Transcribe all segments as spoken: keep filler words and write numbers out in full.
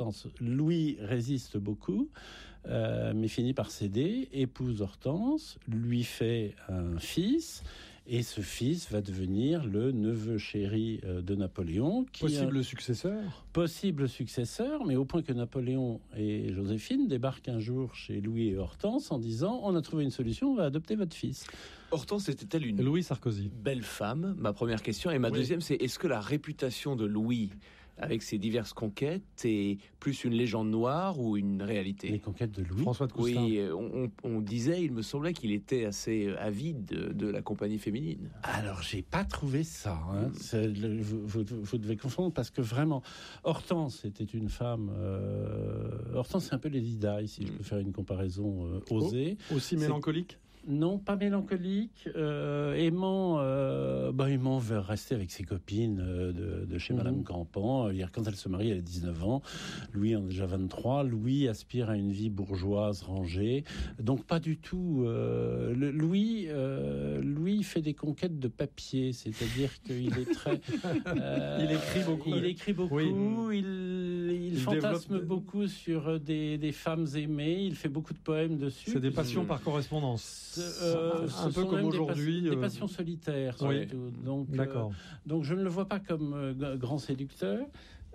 Hortense. Louis résiste beaucoup, euh, mais finit par céder, épouse Hortense, lui fait un fils, et ce fils va devenir le neveu chéri euh, de Napoléon. Qui Possible a... successeur Possible successeur, mais au point que Napoléon et Joséphine débarquent un jour chez Louis et Hortense en disant « On a trouvé une solution, on va adopter votre fils ». Hortense était-elle une Louis Sarkozy. belle femme? Ma première question. Et ma oui. deuxième, c'est est-ce que la réputation de Louis, avec ses diverses conquêtes, est plus une légende noire ou une réalité? Les conquêtes de Louis. François de Coustin. Oui, on, on, on disait, il me semblait qu'il était assez avide de, de la compagnie féminine. Alors, j'ai pas trouvé ça. Hein. Mm. C'est le, vous, vous, vous devez confondre parce que vraiment, Hortense était une femme. Euh, Hortense, c'est un peu Lady Di, si mm. je peux faire une comparaison euh, osée. Oh, aussi mélancolique. Non, pas mélancolique, euh, aimant, euh, bah, aimant vers rester avec ses copines euh, de, de chez mmh. Madame Campan. Euh, quand elle se marie, elle a dix-neuf ans. Louis en a déjà vingt-trois. Louis aspire à une vie bourgeoise, rangée. Donc pas du tout. Euh, le, Louis, euh, Louis fait des conquêtes de papier, c'est-à-dire qu'il est très. Euh, il écrit beaucoup. Il écrit beaucoup. Oui. Il, il, il fantasme développe... beaucoup sur des, des femmes aimées. Il fait beaucoup de poèmes dessus. C'est des passions par correspondance. Euh, un peu comme aujourd'hui, des, pas- des passions solitaires, oui. surtout. Donc, D'accord. Euh, donc je ne le vois pas comme euh, grand séducteur.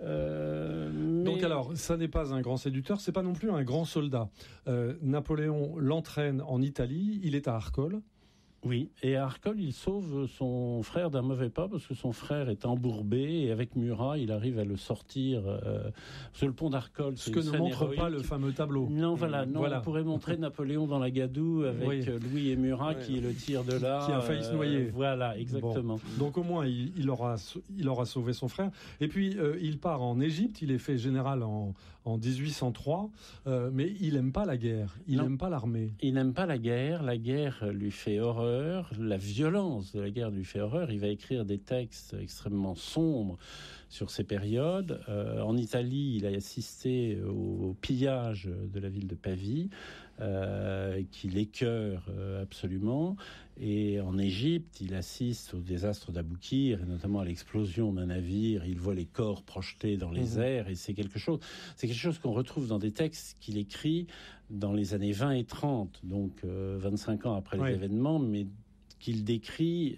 Euh, mais... Donc alors, ça n'est pas un grand séducteur, c'est pas non plus un grand soldat. Euh, Napoléon l'entraîne en Italie, il est à Arcole. Oui, et à Arcole, il sauve son frère d'un mauvais pas parce que son frère est embourbé et avec Murat, il arrive à le sortir euh, sur le pont d'Arcole. Ce que ne montre héroïque. Pas le fameux tableau. Non, voilà, non, voilà. On pourrait montrer Napoléon dans la gadoue avec oui. Louis et Murat oui. qui le tirent de là. Qui a failli se noyer. Euh, voilà, exactement. Bon. Donc au moins, il, il, aura, il aura sauvé son frère. Et puis, euh, il part en Égypte, il est fait général en, en dix-huit cent trois, euh, mais il n'aime pas la guerre, il n'aime pas l'armée. Il n'aime pas la guerre, la guerre lui fait horreur. La violence de la guerre lui fait horreur. Il va écrire des textes extrêmement sombres sur ces périodes. Euh, en Italie, il a assisté au, au pillage de la ville de Pavie, euh, qui l'écœure euh, absolument. Et en Égypte, il assiste au désastre d'Aboukir, et notamment à l'explosion d'un navire. Il voit les corps projetés dans les mmh. airs, et c'est quelque chose, c'est quelque chose qu'on retrouve dans des textes qu'il écrit dans les années vingt et trente, donc euh, vingt-cinq ans après oui. les événements, mais qu'il décrit,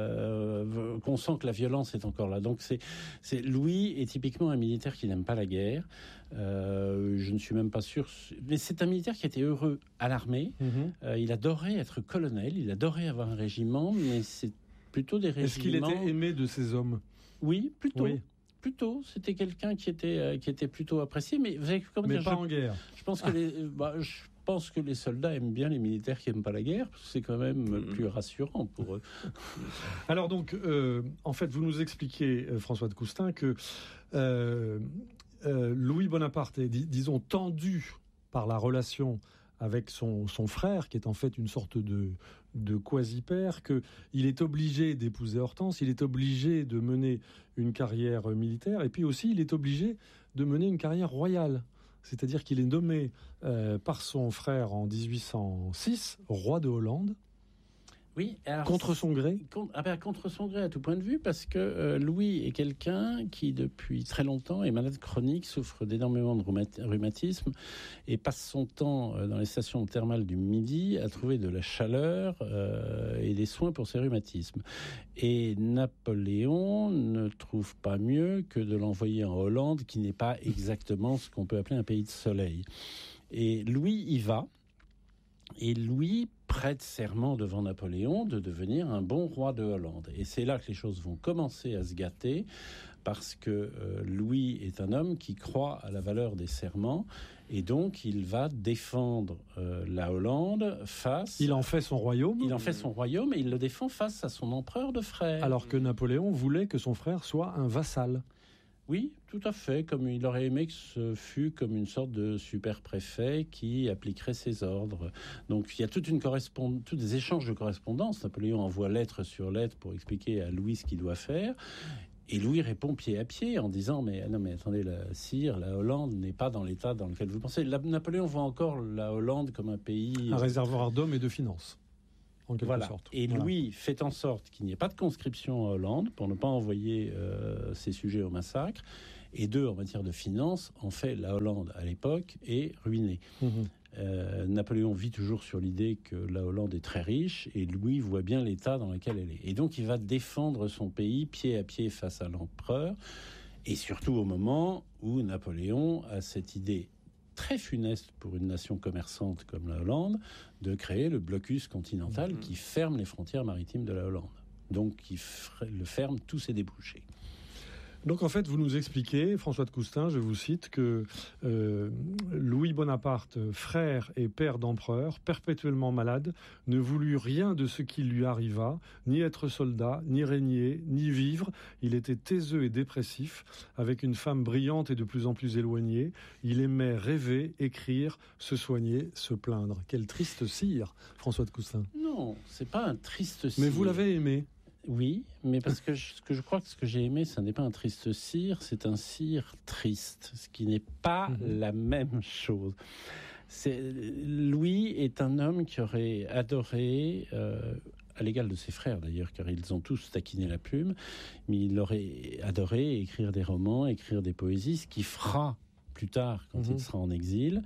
euh, qu'on sent que la violence est encore là. Donc c'est, c'est Louis est typiquement un militaire qui n'aime pas la guerre. Euh, je ne suis même pas sûr, mais c'est un militaire qui était heureux à l'armée. Mm-hmm. Euh, il adorait être colonel, il adorait avoir un régiment, mais c'est plutôt des régiments. Est-ce qu'il était aimé de ses hommes ? Oui, plutôt. Oui. Plutôt, c'était quelqu'un qui était euh, qui était plutôt apprécié, mais vous avez comment mais dire, pas je, en guerre. Je pense que les, bah, je pense que les soldats aiment bien les militaires qui aiment pas la guerre, parce que c'est quand même mmh. plus rassurant pour eux. Alors donc, euh, en fait, vous nous expliquez, euh, François de Coustin, que euh, euh, Louis Bonaparte est, dis, disons, tendu par la relation avec son, son frère, qui est en fait une sorte de, de quasi-père, qu'il est obligé d'épouser Hortense, il est obligé de mener une carrière militaire, et puis aussi il est obligé de mener une carrière royale. C'est-à-dire qu'il est nommé euh, par son frère en dix-huit cent six roi de Hollande. Oui, alors, contre son gré contre, ah ben, contre son gré à tout point de vue, parce que euh, Louis est quelqu'un qui, depuis très longtemps, est malade chronique, souffre d'énormément de rhumatisme et passe son temps euh, dans les stations thermales du Midi à trouver de la chaleur euh, et des soins pour ses rhumatismes. Et Napoléon ne trouve pas mieux que de l'envoyer en Hollande, qui n'est pas exactement ce qu'on peut appeler un pays de soleil. Et Louis y va, et Louis prête serment devant Napoléon de devenir un bon roi de Hollande. Et c'est là que les choses vont commencer à se gâter, parce que euh, Louis est un homme qui croit à la valeur des serments, et donc il va défendre euh, la Hollande face... Il en fait son royaume. Il en fait son royaume, et il le défend face à son empereur de frère. Alors que Napoléon voulait que son frère soit un vassal. Oui, tout à fait. Comme il aurait aimé que ce fût comme une sorte de super-préfet qui appliquerait ses ordres. Donc il y a toute une correspondance, tous des échanges de correspondance. Napoléon envoie lettre sur lettre pour expliquer à Louis ce qu'il doit faire. Et Louis répond pied à pied en disant « Mais non, mais attendez, la Sire, la Hollande n'est pas dans l'état dans lequel vous pensez. » Napoléon voit encore la Hollande comme un pays... Un réservoir d'hommes et de finances. En quelque voilà. sorte. Et voilà. Louis fait en sorte qu'il n'y ait pas de conscription en Hollande pour ne pas envoyer euh, ses sujets au massacre. Et deux, en matière de finances, en fait, la Hollande, à l'époque, est ruinée. Mmh. Euh, Napoléon vit toujours sur l'idée que la Hollande est très riche et Louis voit bien l'état dans lequel elle est. Et donc, il va défendre son pays pied à pied face à l'empereur, et surtout au moment où Napoléon a cette idée très funeste pour une nation commerçante comme la Hollande de créer le blocus continental mmh. qui ferme les frontières maritimes de la Hollande. Donc, qui f- le ferme tous ses débouchés. Donc en fait, vous nous expliquez, François de Coustin, je vous cite, que euh, Louis Bonaparte, frère et père d'empereur, perpétuellement malade, ne voulut rien de ce qui lui arriva, ni être soldat, ni régner, ni vivre. Il était taiseux et dépressif, avec une femme brillante et de plus en plus éloignée. Il aimait rêver, écrire, se soigner, se plaindre. Quel triste sire, François de Coustin. Non, c'est pas un triste sire. Mais vous l'avez aimé. Oui, mais parce que je, ce que je crois que ce que j'ai aimé, ce n'est pas un triste cire, c'est un cire triste, ce qui n'est pas mmh. la même chose. C'est, Louis est un homme qui aurait adoré, euh, à l'égal de ses frères d'ailleurs, car ils ont tous taquiné la plume, mais il aurait adoré écrire des romans, écrire des poésies, ce qu'il fera plus tard quand mmh. il sera en exil.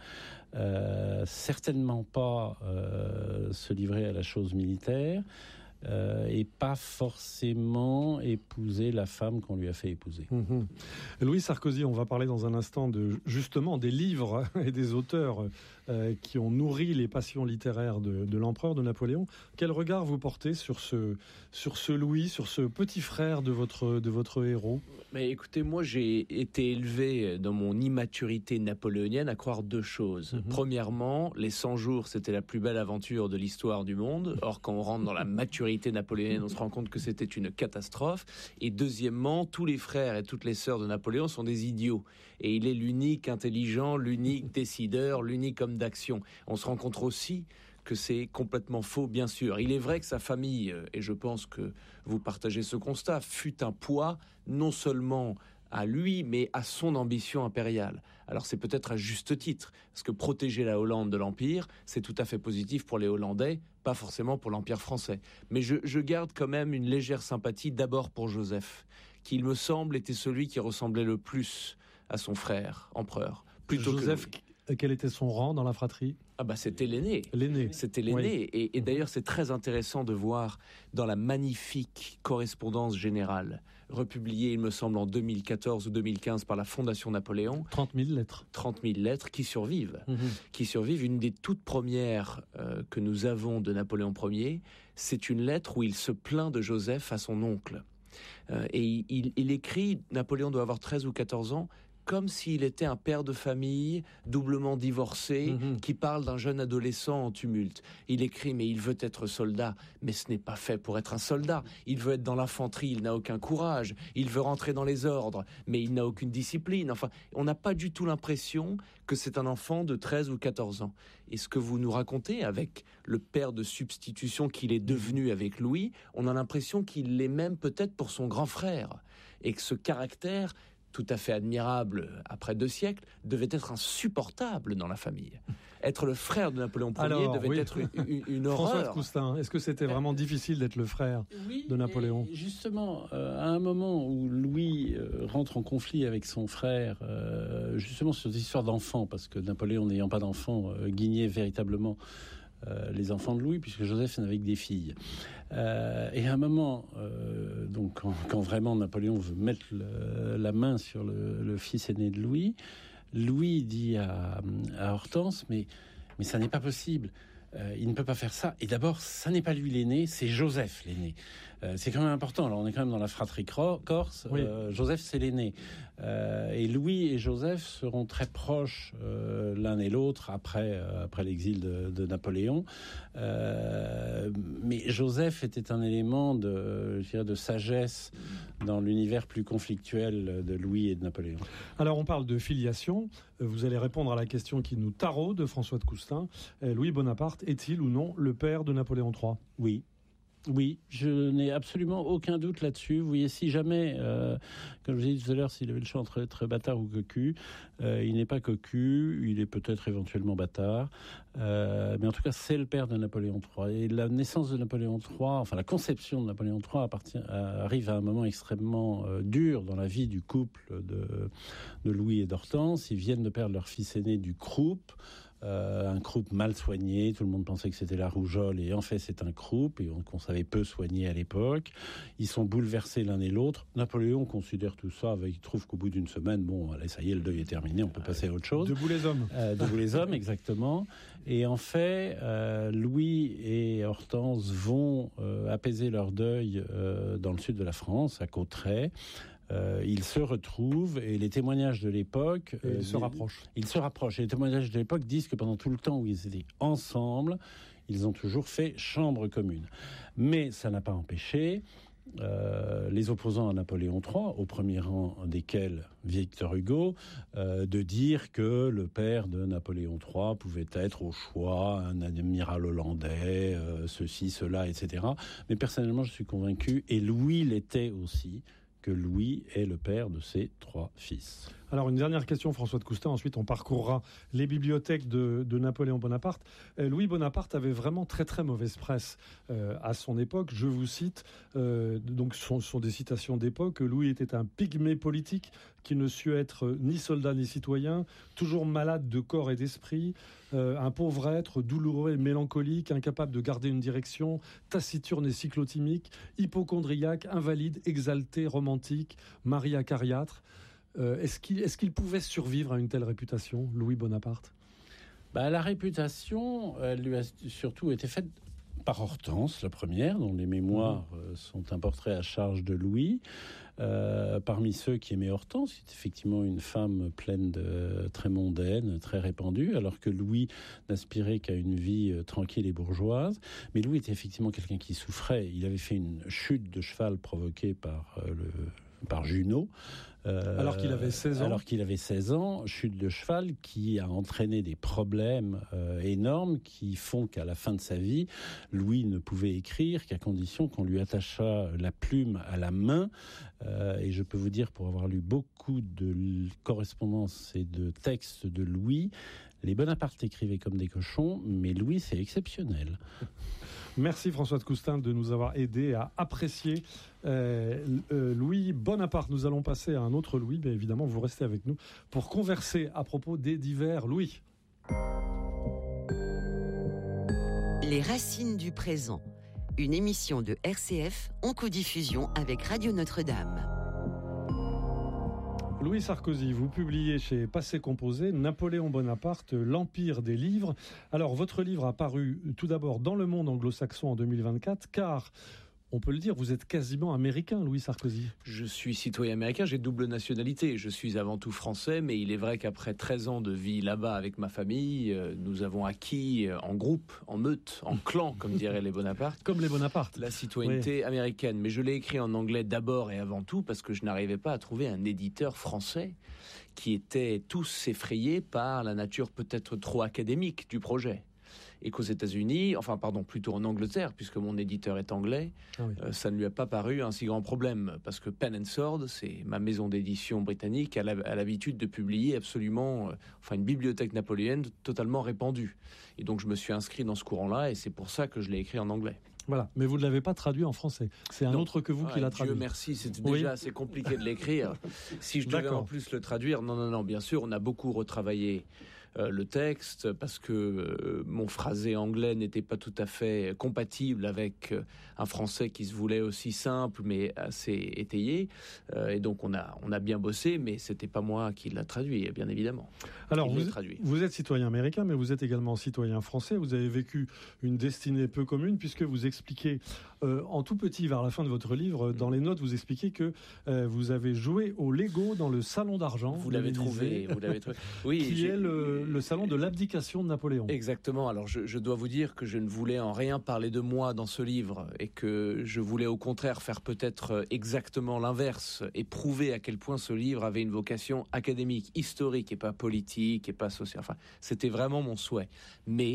Euh, certainement pas euh, se livrer à la chose militaire. Euh, et pas forcément épouser la femme qu'on lui a fait épouser. Mmh. Louis Sarkozy, on va parler dans un instant de justement des livres et des auteurs euh, qui ont nourri les passions littéraires de, de l'empereur, de Napoléon. Quel regard vous portez sur ce, sur ce Louis, sur ce petit frère de votre, de votre héros ? Mais écoutez, moi j'ai été élevé dans mon immaturité napoléonienne à croire deux choses. Mmh. Premièrement, les cent jours, c'était la plus belle aventure de l'histoire du monde. Or, quand on rentre dans la maturité napoléonienne, on se rend compte que c'était une catastrophe. Et deuxièmement, tous les frères et toutes les sœurs de Napoléon sont des idiots. Et il est l'unique intelligent, l'unique décideur, l'unique homme d'action. On se rend compte aussi que c'est complètement faux, bien sûr. Il est vrai que sa famille, et je pense que vous partagez ce constat, fut un poids non seulement à lui, mais à son ambition impériale. Alors c'est peut-être à juste titre, parce que protéger la Hollande de l'Empire, c'est tout à fait positif pour les Hollandais, pas forcément pour l'Empire français. Mais je, je garde quand même une légère sympathie d'abord pour Joseph, qui, il me semble, était celui qui ressemblait le plus à son frère, empereur, plutôt Joseph, que Louis. Quel était son rang dans la fratrie ? Ah bah c'était l'aîné. L'aîné. C'était l'aîné. Oui. Et, et d'ailleurs, c'est très intéressant de voir dans la magnifique correspondance générale, republiée, il me semble, en deux mille quatorze ou deux mille quinze par la Fondation Napoléon. trente mille lettres. trente mille lettres qui survivent. Mmh. Qui survivent. Une des toutes premières euh, que nous avons de Napoléon Ier, c'est une lettre où il se plaint de Joseph à son oncle. Euh, et il, il, il écrit, Napoléon doit avoir treize ou quatorze ans, comme s'il était un père de famille, doublement divorcé, mmh. qui parle d'un jeune adolescent en tumulte. Il écrit, mais il veut être soldat, mais ce n'est pas fait pour être un soldat. Il veut être dans l'infanterie, il n'a aucun courage. Il veut rentrer dans les ordres, mais il n'a aucune discipline. Enfin, on n'a pas du tout l'impression que c'est un enfant de treize ou quatorze ans. Et ce que vous nous racontez avec le père de substitution qu'il est devenu avec Louis, on a l'impression qu'il l'est même peut-être pour son grand frère. Et que ce caractère tout à fait admirable après deux siècles, devait être insupportable dans la famille. Être le frère de Napoléon Ier Alors, devait oui. être une, une, une horreur. François de Coustin, est-ce que c'était vraiment difficile d'être le frère oui, de Napoléon ? Justement, euh, à un moment où Louis euh, rentre en conflit avec son frère, euh, justement sur des histoires d'enfants, parce que Napoléon n'ayant pas d'enfants, euh, guignait véritablement Euh, les enfants de Louis, puisque Joseph n'avait que des filles. Euh, et à un moment, euh, donc quand, quand vraiment Napoléon veut mettre le, la main sur le, le fils aîné de Louis, Louis dit à, à Hortense, mais, mais ça n'est pas possible. Euh, il ne peut pas faire ça. Et d'abord, ça n'est pas lui l'aîné, c'est Joseph l'aîné. Euh, c'est quand même important. Alors, on est quand même dans la fratrie corse. Oui. Euh, Joseph, c'est l'aîné. Euh, et Louis et Joseph seront très proches euh, l'un et l'autre après, euh, après l'exil de, de Napoléon. Euh, mais Joseph était un élément de, je dirais, de sagesse dans l'univers plus conflictuel de Louis et de Napoléon. Alors, on parle de filiation. Vous allez répondre à la question qui nous taraude, François de Coustin. Louis Bonaparte est-il ou non le père de Napoléon trois ? Oui. Oui, je n'ai absolument aucun doute là-dessus. Vous voyez, si jamais, euh, comme je vous ai dit tout à l'heure, s'il avait le champ entre être bâtard ou cocu, euh, il n'est pas cocu, il est peut-être éventuellement bâtard, euh, mais en tout cas, c'est le père de Napoléon trois. Et la naissance de Napoléon trois, enfin la conception de Napoléon trois appartient, à, arrive à un moment extrêmement euh, dur dans la vie du couple de, de Louis et d'Hortense. Ils viennent de perdre leur fils aîné du croup. Euh, un croup mal soigné, tout le monde pensait que c'était la rougeole et en fait c'est un croup et qu'on savait peu soigner à l'époque. Ils sont bouleversés l'un et l'autre. Napoléon considère tout ça, il trouve qu'au bout d'une semaine, bon, allez, ça y est, le deuil est terminé, on peut passer à autre chose. Debout les hommes. Euh, debout les hommes, exactement. Et en fait, euh, Louis et Hortense vont euh, apaiser leur deuil euh, dans le sud de la France, à Cauterets. Euh, ils se retrouvent et les témoignages de l'époque... Et ils euh, se rapprochent. Ils se rapprochent. Et les témoignages de l'époque disent que pendant tout le temps où ils étaient ensemble, ils ont toujours fait chambre commune. Mais ça n'a pas empêché euh, les opposants à Napoléon trois, au premier rang desquels Victor Hugo, euh, de dire que le père de Napoléon trois pouvait être au choix un amiral hollandais, euh, ceci, cela, et cetera. Mais personnellement, je suis convaincu, et Louis l'était aussi, que Louis est le père de ses trois fils. Alors, une dernière question, François de Coustin. Ensuite, on parcourra les bibliothèques de, de Napoléon Bonaparte. Euh, Louis Bonaparte avait vraiment très, très mauvaise presse euh, à son époque. Je vous cite, euh, donc ce sont, sont des citations d'époque. Louis était un pygmée politique qui ne sut être ni soldat ni citoyen, toujours malade de corps et d'esprit, euh, un pauvre être, douloureux et mélancolique, incapable de garder une direction, taciturne et cyclotimique, hypocondriaque, invalide, exalté, romantique, mari acariâtre. Euh, est-ce qu'il, est-ce qu'il pouvait survivre à une telle réputation, Louis Bonaparte ? Bah, la réputation, elle lui a surtout été faite par Hortense, la première, dont les mémoires euh, sont un portrait à charge de Louis. Euh, parmi ceux qui aimaient Hortense, qui est effectivement une femme pleine de très mondaine, très répandue, alors que Louis n'aspirait qu'à une vie euh, tranquille et bourgeoise. Mais Louis était effectivement quelqu'un qui souffrait. Il avait fait une chute de cheval provoquée par euh, le par Junot. Euh, alors qu'il avait seize ans. Alors qu'il avait seize ans, chute de cheval qui a entraîné des problèmes euh, énormes qui font qu'à la fin de sa vie, Louis ne pouvait écrire qu'à condition qu'on lui attachât la plume à la main. Euh, et je peux vous dire, pour avoir lu beaucoup de correspondances et de textes de Louis, les Bonaparte écrivaient comme des cochons, mais Louis, c'est exceptionnel. Merci François de Coustin de nous avoir aidé à apprécier euh, euh, Louis Bonaparte. Nous allons passer à un autre Louis, bien évidemment, vous restez avec nous pour converser à propos des divers Louis. Les racines du présent, une émission de R C F en codiffusion avec Radio Notre-Dame. Louis Sarkozy, vous publiez chez Passé Composé Napoléon Bonaparte, l'Empire des livres. Alors, votre livre a paru tout d'abord dans Le Monde anglo-saxon en deux mille vingt-quatre, car, on peut le dire, vous êtes quasiment américain, Louis Sarkozy. Je suis citoyen américain, j'ai double nationalité. Je suis avant tout français, mais il est vrai qu'après treize ans de vie là-bas avec ma famille, euh, nous avons acquis euh, en groupe, en meute, en clan, comme diraient les Bonaparte. Comme les Bonaparte. La citoyenneté oui. américaine. Mais je l'ai écrit en anglais d'abord et avant tout parce que je n'arrivais pas à trouver un éditeur français qui était tous effrayés par la nature peut-être trop académique du projet. Et qu'aux États-Unis, enfin pardon, plutôt en Angleterre, puisque mon éditeur est anglais, ah oui. euh, ça ne lui a pas paru un si grand problème, parce que Pen and Sword, c'est ma maison d'édition britannique, elle a, a l'habitude de publier absolument, euh, enfin une bibliothèque napoléonienne totalement répandue. Et donc je me suis inscrit dans ce courant-là, et c'est pour ça que je l'ai écrit en anglais. Voilà, mais vous ne l'avez pas traduit en français. C'est un non. autre que vous ouais, qui l'a traduit. Dieu merci, c'était déjà oui. assez compliqué de l'écrire. Si je devais D'accord. en plus le traduire, non, non, non, bien sûr, on a beaucoup retravaillé euh, le texte parce que euh, mon phrasé anglais n'était pas tout à fait compatible avec euh, un français qui se voulait aussi simple mais assez étayé. Euh, et donc on a, on a bien bossé, mais c'était pas moi qui l'a traduit, bien évidemment. Alors vous, vous êtes citoyen américain, mais vous êtes également citoyen français. Vous avez vécu une destinée peu commune puisque vous expliquez euh, en tout petit vers la fin de votre livre, dans les notes, vous expliquez que euh, vous avez joué au Lego dans le salon d'argent. Vous l'avez trouvé, vous l'avez trouvé. Oui, qui j'ai... est le, le salon de l'abdication de Napoléon. Exactement. Alors je, je dois vous dire que je ne voulais en rien parler de moi dans ce livre et que je voulais au contraire faire peut-être exactement l'inverse et prouver à quel point ce livre avait une vocation académique, historique et pas politique et pas sociale. Enfin, c'était vraiment mon souhait. Mais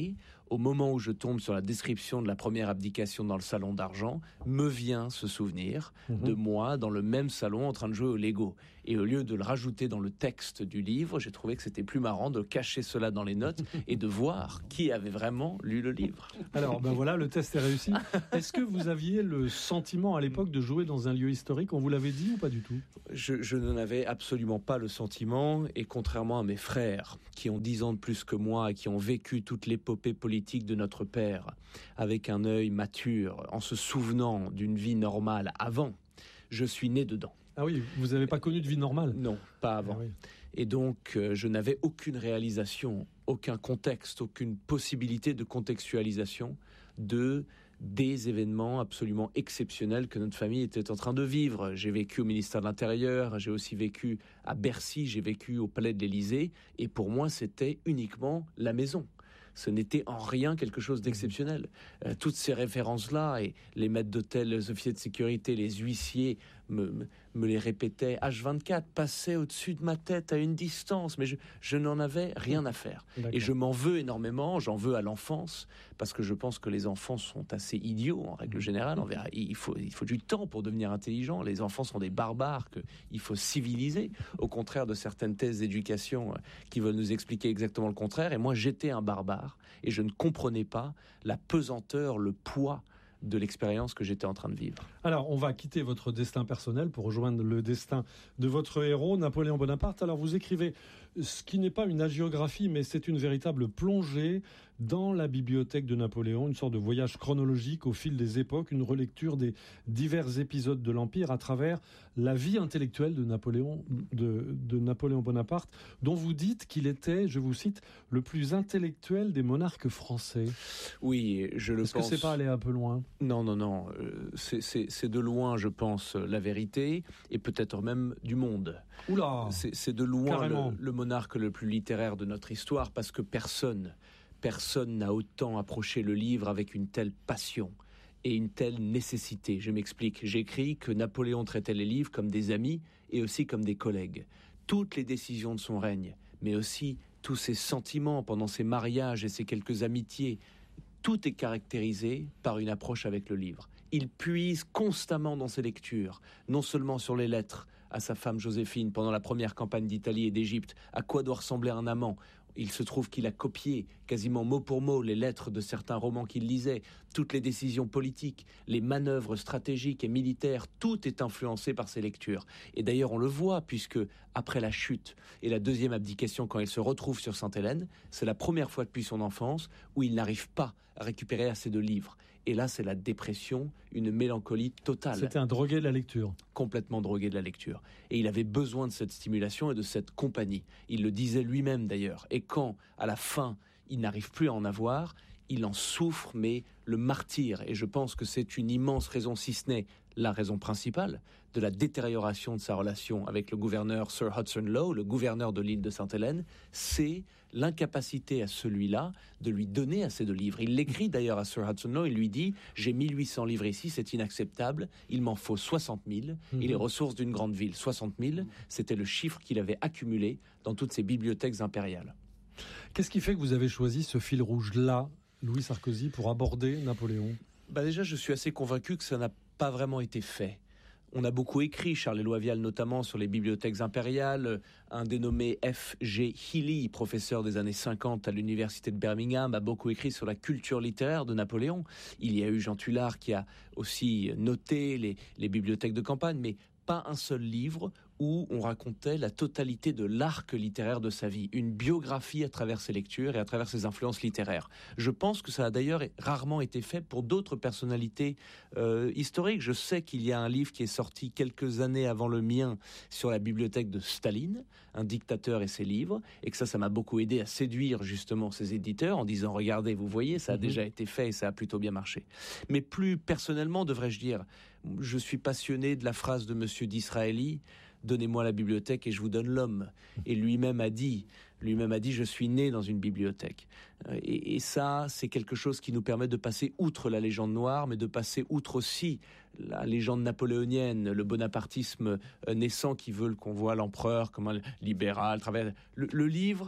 au moment où je tombe sur la description de la première abdication dans le salon d'argent, me vient ce souvenir mmh. de moi dans le même salon en train de jouer au Lego. Et au lieu de le rajouter dans le texte du livre, j'ai trouvé que c'était plus marrant de cacher cela dans les notes et de voir qui avait vraiment lu le livre. Alors, ben voilà, le test est réussi. Est-ce que vous aviez le sentiment à l'époque de jouer dans un lieu historique ? On vous l'avait dit ou pas du tout ? Je, je n'en avais absolument pas le sentiment, et contrairement à mes frères, qui ont dix ans de plus que moi et qui ont vécu toute l'épopée politique de notre père, avec un œil mature, en se souvenant d'une vie normale avant, je suis né dedans. Ah oui, vous n'avez pas connu de vie normale ? Non, pas avant. Ah oui. Et donc, euh, je n'avais aucune réalisation, aucun contexte, aucune possibilité de contextualisation de des événements absolument exceptionnels que notre famille était en train de vivre. J'ai vécu au ministère de l'Intérieur, j'ai aussi vécu à Bercy, j'ai vécu au Palais de l'Élysée, et pour moi, c'était uniquement la maison. Ce n'était en rien quelque chose d'exceptionnel. Euh, toutes ces références-là, et les maîtres d'hôtel, les officiers de sécurité, les huissiers me, me, me les répétaient H vingt-quatre, passaient au-dessus de ma tête à une distance, mais je, je n'en avais rien à faire. D'accord. Et je m'en veux énormément, j'en veux à l'enfance, parce que je pense que les enfants sont assez idiots, en règle générale. On verra, il, faut, il faut du temps pour devenir intelligent. Les enfants sont des barbares qu'il faut civiliser, au contraire de certaines thèses d'éducation qui veulent nous expliquer exactement le contraire. Et moi, j'étais un barbare, et je ne comprenais pas la pesanteur, le poids de l'expérience que j'étais en train de vivre. Alors, on va quitter votre destin personnel pour rejoindre le destin de votre héros, Napoléon Bonaparte. Alors, vous écrivez ce qui n'est pas une hagiographie, mais c'est une véritable plongée dans la bibliothèque de Napoléon, une sorte de voyage chronologique au fil des époques, une relecture des divers épisodes de l'Empire à travers la vie intellectuelle de Napoléon, de, de Napoléon Bonaparte, dont vous dites qu'il était, je vous cite, le plus intellectuel des monarques français. Oui, je le Est-ce pense. Est-ce que c'est pas aller un peu loin ? Non, non, non. Euh, c'est, c'est, c'est de loin, je pense, la vérité, et peut-être même du monde. Oula ! C'est, c'est de loin le, le monarque le plus littéraire de notre histoire, parce que personne... Personne n'a autant approché le livre avec une telle passion et une telle nécessité. Je m'explique. J'écris que Napoléon traitait les livres comme des amis et aussi comme des collègues. Toutes les décisions de son règne, mais aussi tous ses sentiments pendant ses mariages et ses quelques amitiés, tout est caractérisé par une approche avec le livre. Il puise constamment dans ses lectures, non seulement sur les lettres à sa femme Joséphine pendant la première campagne d'Italie et d'Égypte, à quoi doit ressembler un amant. Il se trouve qu'il a copié quasiment mot pour mot les lettres de certains romans qu'il lisait. Toutes les décisions politiques, les manœuvres stratégiques et militaires, tout est influencé par ses lectures. Et d'ailleurs, on le voit, puisque après la chute et la deuxième abdication, quand il se retrouve sur Sainte-Hélène, c'est la première fois depuis son enfance où il n'arrive pas à récupérer assez de livres. Et là, c'est la dépression, une mélancolie totale. C'était un drogué de la lecture. Complètement drogué de la lecture. Et il avait besoin de cette stimulation et de cette compagnie. Il le disait lui-même d'ailleurs. Et quand, à la fin, il n'arrive plus à en avoir, il en souffre, mais le martyre. Et je pense que c'est une immense raison, si ce n'est la raison principale, de la détérioration de sa relation avec le gouverneur Sir Hudson Lowe, le gouverneur de l'île de Sainte-Hélène, c'est l'incapacité à celui-là de lui donner assez de livres. Il l'écrit d'ailleurs à Sir Hudson Lowe, il lui dit « J'ai mille huit cents livres ici, c'est inacceptable, il m'en faut soixante mille, mmh. et les ressources d'une grande ville. » soixante mille, c'était le chiffre qu'il avait accumulé dans toutes ses bibliothèques impériales. Qu'est-ce qui fait que vous avez choisi ce fil rouge-là, Louis Sarkozy, pour aborder Napoléon ? Bah déjà, je suis assez convaincu que ça n'a pas vraiment été fait. On a beaucoup écrit, Charles-Éloi Vial notamment, sur les bibliothèques impériales. Un dénommé F G Healy, professeur des années cinquante à l'université de Birmingham, a beaucoup écrit sur la culture littéraire de Napoléon. Il y a eu Jean Tullard qui a aussi noté les, les bibliothèques de campagne, mais pas un seul livre où on racontait la totalité de l'arc littéraire de sa vie, une biographie à travers ses lectures et à travers ses influences littéraires. Je pense que ça a d'ailleurs rarement été fait pour d'autres personnalités euh, historiques. Je sais qu'il y a un livre qui est sorti quelques années avant le mien sur la bibliothèque de Staline, un dictateur et ses livres, et que ça, ça m'a beaucoup aidé à séduire justement ses éditeurs en disant « Regardez, vous voyez, ça a mmh. déjà été fait et ça a plutôt bien marché. » Mais plus personnellement, devrais-je dire, je suis passionné de la phrase de Monsieur Disraeli, donnez-moi la bibliothèque et je vous donne l'homme. Et lui-même a dit, lui-même a dit, je suis né dans une bibliothèque. Et, et ça, c'est quelque chose qui nous permet de passer outre la légende noire, mais de passer outre aussi la légende napoléonienne, le bonapartisme naissant qui veut qu'on voit l'empereur comme un libéral. Le, le livre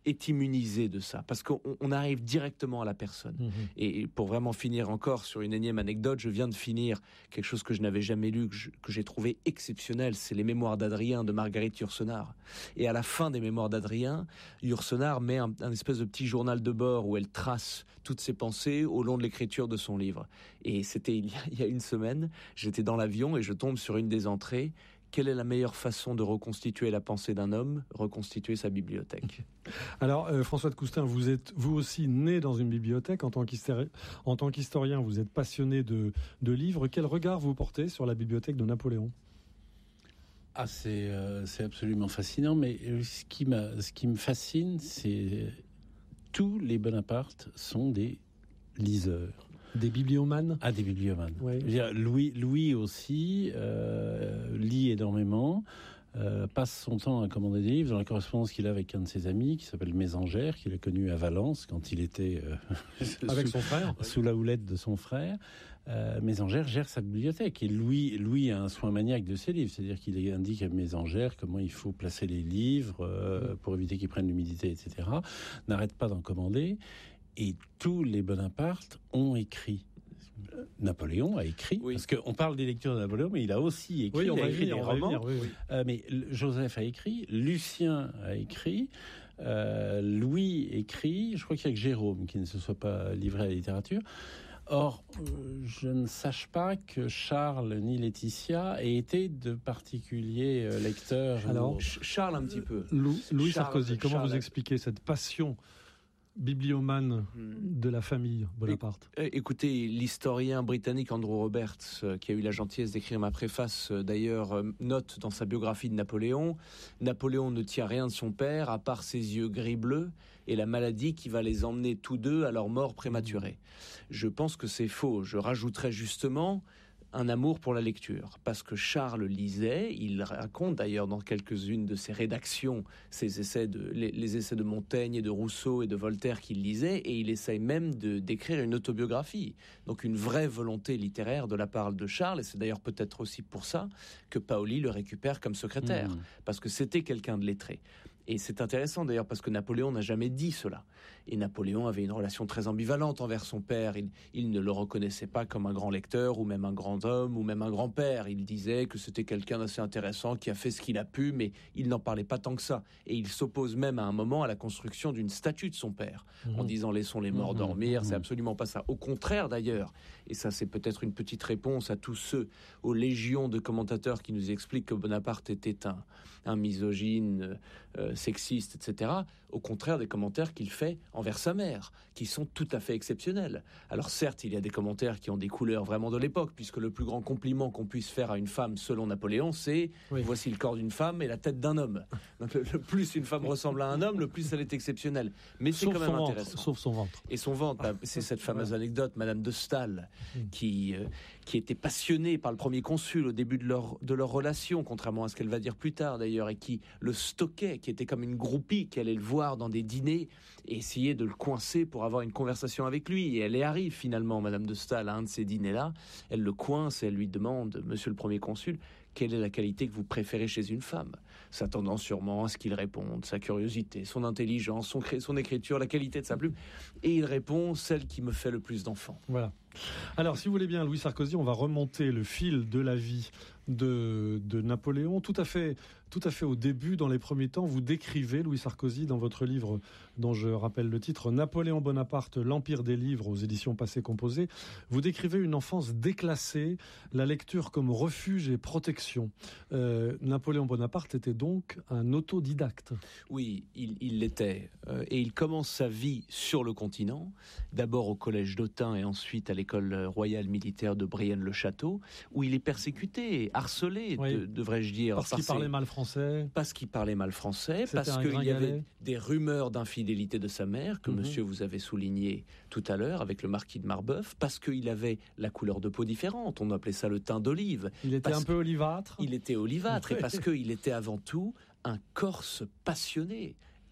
est immunisé de ça, parce qu'on on arrive directement à la personne. Mmh. Et pour vraiment finir encore sur une énième anecdote, je viens de finir quelque chose que je n'avais jamais lu, que, je, que j'ai trouvé exceptionnel, c'est les Mémoires d'Adrien de Marguerite Yourcenar. Et à la fin des Mémoires d'Adrien, Yourcenar met un, un espèce de petit journal de bord où elle trace toutes ses pensées au long de l'écriture de son livre. Et c'était il y a, il y a une semaine, j'étais dans l'avion et je tombe sur une des entrées. Quelle est la meilleure façon de reconstituer la pensée d'un homme ? Reconstituer sa bibliothèque. Alors, euh, François de Coustin, vous êtes vous aussi né dans une bibliothèque. En tant qu'historien, en tant qu'historien, vous êtes passionné de, de livres. Quel regard vous portez sur la bibliothèque de Napoléon ? Ah, c'est, euh, c'est absolument fascinant. Mais ce qui, m'a, ce qui me fascine, c'est tous les Bonaparte sont des liseurs. Des bibliomanes ? Ah, des bibliomanes. Oui. Je veux dire, Louis, Louis aussi euh, lit énormément, euh, passe son temps à commander des livres dans la correspondance qu'il a avec un de ses amis qui s'appelle Mésangère, qu'il a connu à Valence quand il était euh, avec sous, son frère, sous la houlette de son frère. Euh, Mésangère gère sa bibliothèque et Louis, Louis a un soin maniaque de ses livres, c'est-à-dire qu'il indique à Mésangère comment il faut placer les livres euh, pour éviter qu'ils prennent l'humidité, et cetera. N'arrête pas d'en commander. Et tous les Bonaparte ont écrit. Napoléon a écrit, oui. Parce qu'on parle des lectures de Napoléon, mais il a aussi écrit, oui, on il a va écrit venir, des on romans. Va venir, oui, oui. Euh, mais Joseph a écrit, Lucien a écrit, euh, Louis écrit, je crois qu'il y a que Jérôme qui ne se soit pas livré à la littérature. Or, euh, je ne sache pas que Charles ni Laetitia aient été de particuliers euh, lecteurs. Alors, ou... Charles un petit peu. Lou, Louis Charles, Sarkozy, comment Charles... vous expliquez cette passion bibliomane de la famille Bonaparte? Écoutez, l'historien britannique Andrew Roberts, qui a eu la gentillesse d'écrire ma préface, d'ailleurs, note dans sa biographie de Napoléon, Napoléon ne tient rien de son père, à part ses yeux gris-bleus et la maladie qui va les emmener tous deux à leur mort prématurée. Je pense que c'est faux. Je rajouterais justement un amour pour la lecture, parce que Charles lisait, il raconte d'ailleurs dans quelques-unes de ses rédactions ses essais de, les, les essais de Montaigne et de Rousseau et de Voltaire qu'il lisait, et il essaye même de, d'écrire une autobiographie, donc une vraie volonté littéraire de la part de Charles, et c'est d'ailleurs peut-être aussi pour ça que Paoli le récupère comme secrétaire, mmh. parce que c'était quelqu'un de lettré. Et c'est intéressant d'ailleurs parce que Napoléon n'a jamais dit cela. Et Napoléon avait une relation très ambivalente envers son père. Il, il ne le reconnaissait pas comme un grand lecteur ou même un grand homme ou même un grand-père. Il disait que c'était quelqu'un d'assez intéressant qui a fait ce qu'il a pu, mais il n'en parlait pas tant que ça. Et il s'oppose même à un moment à la construction d'une statue de son père, mmh. en disant « laissons les morts mmh. dormir mmh. ». C'est absolument pas ça. Au contraire d'ailleurs, et ça c'est peut-être une petite réponse à tous ceux, aux légions de commentateurs qui nous expliquent que Bonaparte était un, un misogyne, euh, sexiste, et cetera. Au contraire des commentaires qu'il fait envers sa mère, qui sont tout à fait exceptionnels. Alors certes, il y a des commentaires qui ont des couleurs vraiment de l'époque, puisque le plus grand compliment qu'on puisse faire à une femme, selon Napoléon, c'est oui. « voici le corps d'une femme et la tête d'un homme ». Donc le, le plus une femme ressemble à un homme, le plus elle est exceptionnelle. Mais c'est sauf quand même ventre, intéressant. Sauf son ventre. Et son ventre, bah, c'est cette fameuse anecdote, Madame de Staël, mmh. qui, euh, qui était passionnée par le premier consul au début de leur, de leur relation, contrairement à ce qu'elle va dire plus tard d'ailleurs, et qui le stockait, qui était comme une groupie, qui allait le voir dans des dîners et essayer de le coincer pour avoir une conversation avec lui. Et elle y arrive finalement, Madame de Staël, à un de ces dîners-là. Elle le coince et elle lui demande, Monsieur le Premier Consul, quelle est la qualité que vous préférez chez une femme ? S'attendant sûrement à ce qu'il réponde, sa curiosité, son intelligence, son, cré- son écriture, la qualité de sa plume. Et il répond, celle qui me fait le plus d'enfants. Voilà. Alors, si vous voulez bien, Louis Sarkozy, on va remonter le fil de la vie de, de Napoléon. Tout à fait, tout à fait au début, dans les premiers temps, vous décrivez, Louis Sarkozy, dans votre livre dont je rappelle le titre, Napoléon Bonaparte, l'Empire des livres, aux éditions Passé Composé, vous décrivez une enfance déclassée, la lecture comme refuge et protection. Euh, Napoléon Bonaparte était donc un autodidacte. Oui, il, il l'était. Euh, et il commence sa vie sur le continent, d'abord au collège d'Autun et ensuite à l'école royale militaire de Brienne-le-Château, où il est persécuté, harcelé, oui. de, devrais-je dire. Parce qu'il parlait mal français. Parce qu'il parlait mal français, C'était parce qu'il y avait des rumeurs d'infidélité de sa mère, que mm-hmm. monsieur vous avez souligné tout à l'heure, avec le marquis de Marbeuf, parce qu'il avait la couleur de peau différente, on appelait ça le teint d'olive. Il était un peu olivâtre. Il était olivâtre, et parce qu'il était avant tout un Corse passionné.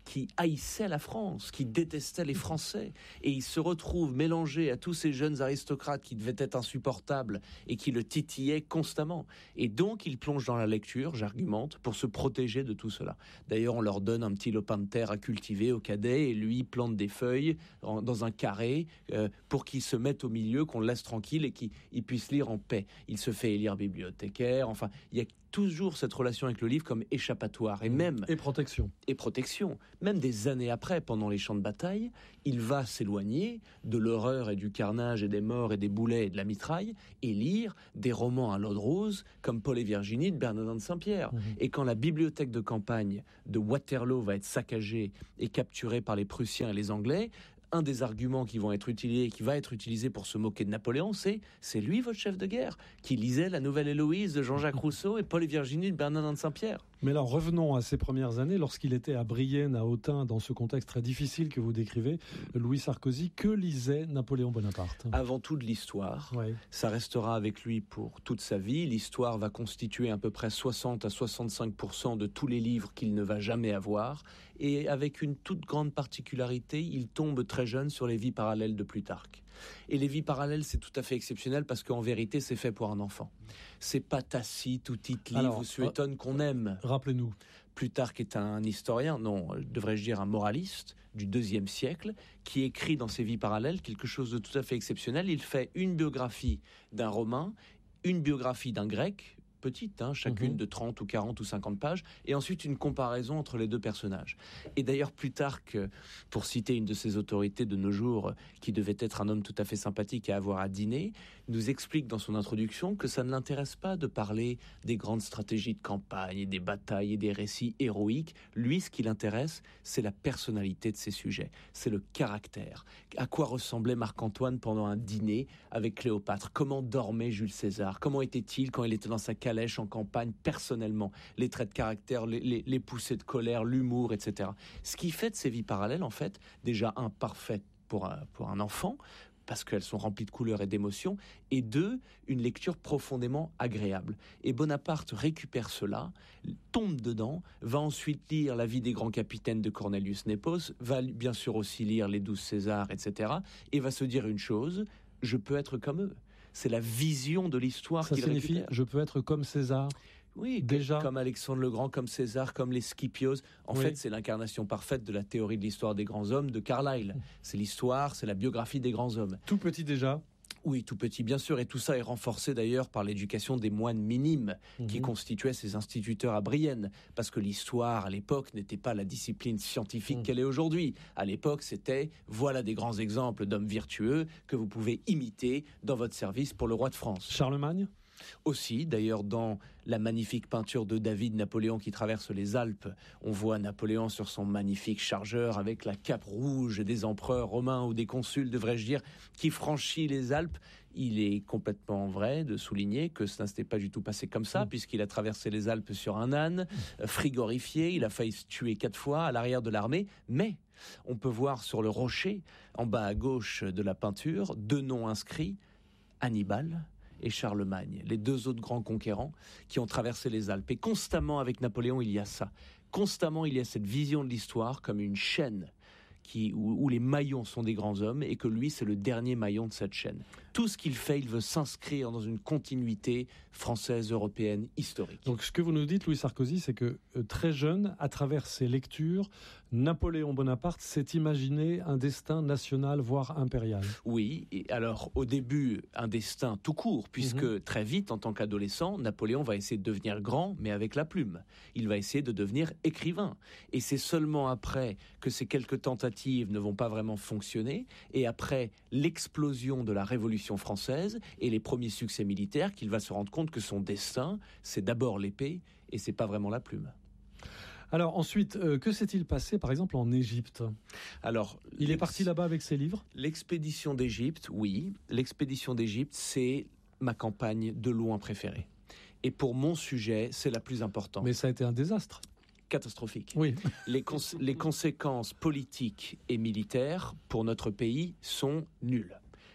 qui haïssait la France, qui détestait les Français. Et il se retrouve mélangé à tous ces jeunes aristocrates qui devaient être insupportables et qui le titillaient constamment. Et donc, il plonge dans la lecture, j'argumente, pour se protéger de tout cela. D'ailleurs, on leur donne un petit lopin de terre à cultiver au cadet et lui plante des feuilles en, dans un carré euh, pour qu'il se mette au milieu, qu'on le laisse tranquille et qu'il puisse lire en paix. Il se fait élire bibliothécaire. Enfin, il y a toujours cette relation avec le livre comme échappatoire et même et protection et protection. Même des années après, pendant les champs de bataille, il va s'éloigner de l'horreur et du carnage et des morts et des boulets et de la mitraille et lire des romans à l'eau de rose comme Paul et Virginie de Bernardin de Saint-Pierre. Mmh. Et quand la bibliothèque de campagne de Waterloo va être saccagée et capturée par les Prussiens et les Anglais, un des arguments qui vont être utilisés, qui va être utilisé pour se moquer de Napoléon, c'est c'est lui votre chef de guerre qui lisait la Nouvelle Héloïse de Jean-Jacques Rousseau et Paul et Virginie de Bernardin de Saint-Pierre. Mais alors revenons à ses premières années, lorsqu'il était à Brienne, à Autun, dans ce contexte très difficile que vous décrivez, Louis Sarkozy, que lisait Napoléon Bonaparte ? Avant tout de l'histoire. Ouais. Ça restera avec lui pour toute sa vie. L'histoire va constituer à peu près soixante à soixante-cinq pour cent de tous les livres qu'il ne va jamais avoir. Et avec une toute grande particularité, il tombe très jeune sur les vies parallèles de Plutarque. Et les vies parallèles, c'est tout à fait exceptionnel parce qu'en vérité, c'est fait pour un enfant. C'est pas Tacite ou Tite-Live ou Suétone qu'on aime. Rappelez-nous. Plutarque est un historien, non, devrais-je dire un moraliste du deuxième siècle, qui écrit dans ses vies parallèles quelque chose de tout à fait exceptionnel. Il fait une biographie d'un Romain, une biographie d'un Grec, petite, hein, chacune mmh. de trente ou quarante ou cinquante pages, et ensuite une comparaison entre les deux personnages. Et d'ailleurs, Plutarque, pour citer une de ses autorités de nos jours, qui devait être un homme tout à fait sympathique à avoir à dîner, nous explique dans son introduction que ça ne l'intéresse pas de parler des grandes stratégies de campagne, et des batailles et des récits héroïques. Lui, ce qui l'intéresse, c'est la personnalité de ses sujets, c'est le caractère. À quoi ressemblait Marc-Antoine pendant un dîner avec Cléopâtre ? Comment dormait Jules César ? Comment était-il quand il était dans sa calèche en campagne, personnellement, les traits de caractère, les, les, les poussées de colère, l'humour, et cetera. Ce qui fait de ces vies parallèles, en fait, déjà, un, parfait pour un, pour un enfant, parce qu'elles sont remplies de couleurs et d'émotions, et deux, une lecture profondément agréable. Et Bonaparte récupère cela, tombe dedans, va ensuite lire la vie des grands capitaines de Cornelius Nepos, va bien sûr aussi lire les douze Césars, et cetera, et va se dire une chose, je peux être comme eux. C'est la vision de l'histoire qu'il récupère. Ça signifie, je peux être comme César ? Oui, déjà. Comme Alexandre le Grand, comme César, comme les Scipios. En oui. fait, c'est l'incarnation parfaite de la théorie de l'histoire des grands hommes de Carlyle. C'est l'histoire, c'est la biographie des grands hommes. Tout petit déjà ? Oui, tout petit, bien sûr. Et tout ça est renforcé d'ailleurs par l'éducation des moines minimes mmh. qui constituaient ces instituteurs à Brienne. Parce que l'histoire, à l'époque, n'était pas la discipline scientifique mmh. qu'elle est aujourd'hui. À l'époque, c'était, voilà des grands exemples d'hommes vertueux que vous pouvez imiter dans votre service pour le roi de France. Charlemagne ? Aussi, d'ailleurs, dans la magnifique peinture de David Napoléon qui traverse les Alpes, on voit Napoléon sur son magnifique chargeur avec la cape rouge des empereurs romains ou des consuls, devrais-je dire, qui franchit les Alpes. Il est complètement vrai de souligner que ça ne s'était pas du tout passé comme ça, mmh. puisqu'il a traversé les Alpes sur un âne, mmh. frigorifié, il a failli se tuer quatre fois à l'arrière de l'armée, mais on peut voir sur le rocher, en bas à gauche de la peinture, deux noms inscrits, Hannibal et Charlemagne, les deux autres grands conquérants qui ont traversé les Alpes. Et constamment avec Napoléon, il y a ça. Constamment, il y a cette vision de l'histoire comme une chaîne qui, où, où les maillons sont des grands hommes et que lui, c'est le dernier maillon de cette chaîne. Tout ce qu'il fait, il veut s'inscrire dans une continuité française, européenne, historique. Donc ce que vous nous dites, Louis Sarkozy, c'est que euh, très jeune, à travers ses lectures, Napoléon Bonaparte s'est imaginé un destin national, voire impérial. Oui, et alors au début, un destin tout court, puisque mmh. très vite, en tant qu'adolescent, Napoléon va essayer de devenir grand, mais avec la plume. Il va essayer de devenir écrivain. Et c'est seulement après que ces quelques tentatives ne vont pas vraiment fonctionner, et après l'explosion de la Révolution française et les premiers succès militaires, qu'il va se rendre compte que son destin, c'est d'abord l'épée, et c'est pas vraiment la plume. Alors ensuite, euh, que s'est-il passé par exemple en Égypte ? Alors, il est parti là-bas avec ses livres ? L'expédition d'Égypte, oui. L'expédition d'Égypte, c'est ma campagne de loin préférée. Et pour mon sujet, c'est la plus importante. Mais ça a été un désastre. Catastrophique. Oui. Les, cons- les conséquences politiques et militaires pour notre pays sont nulles.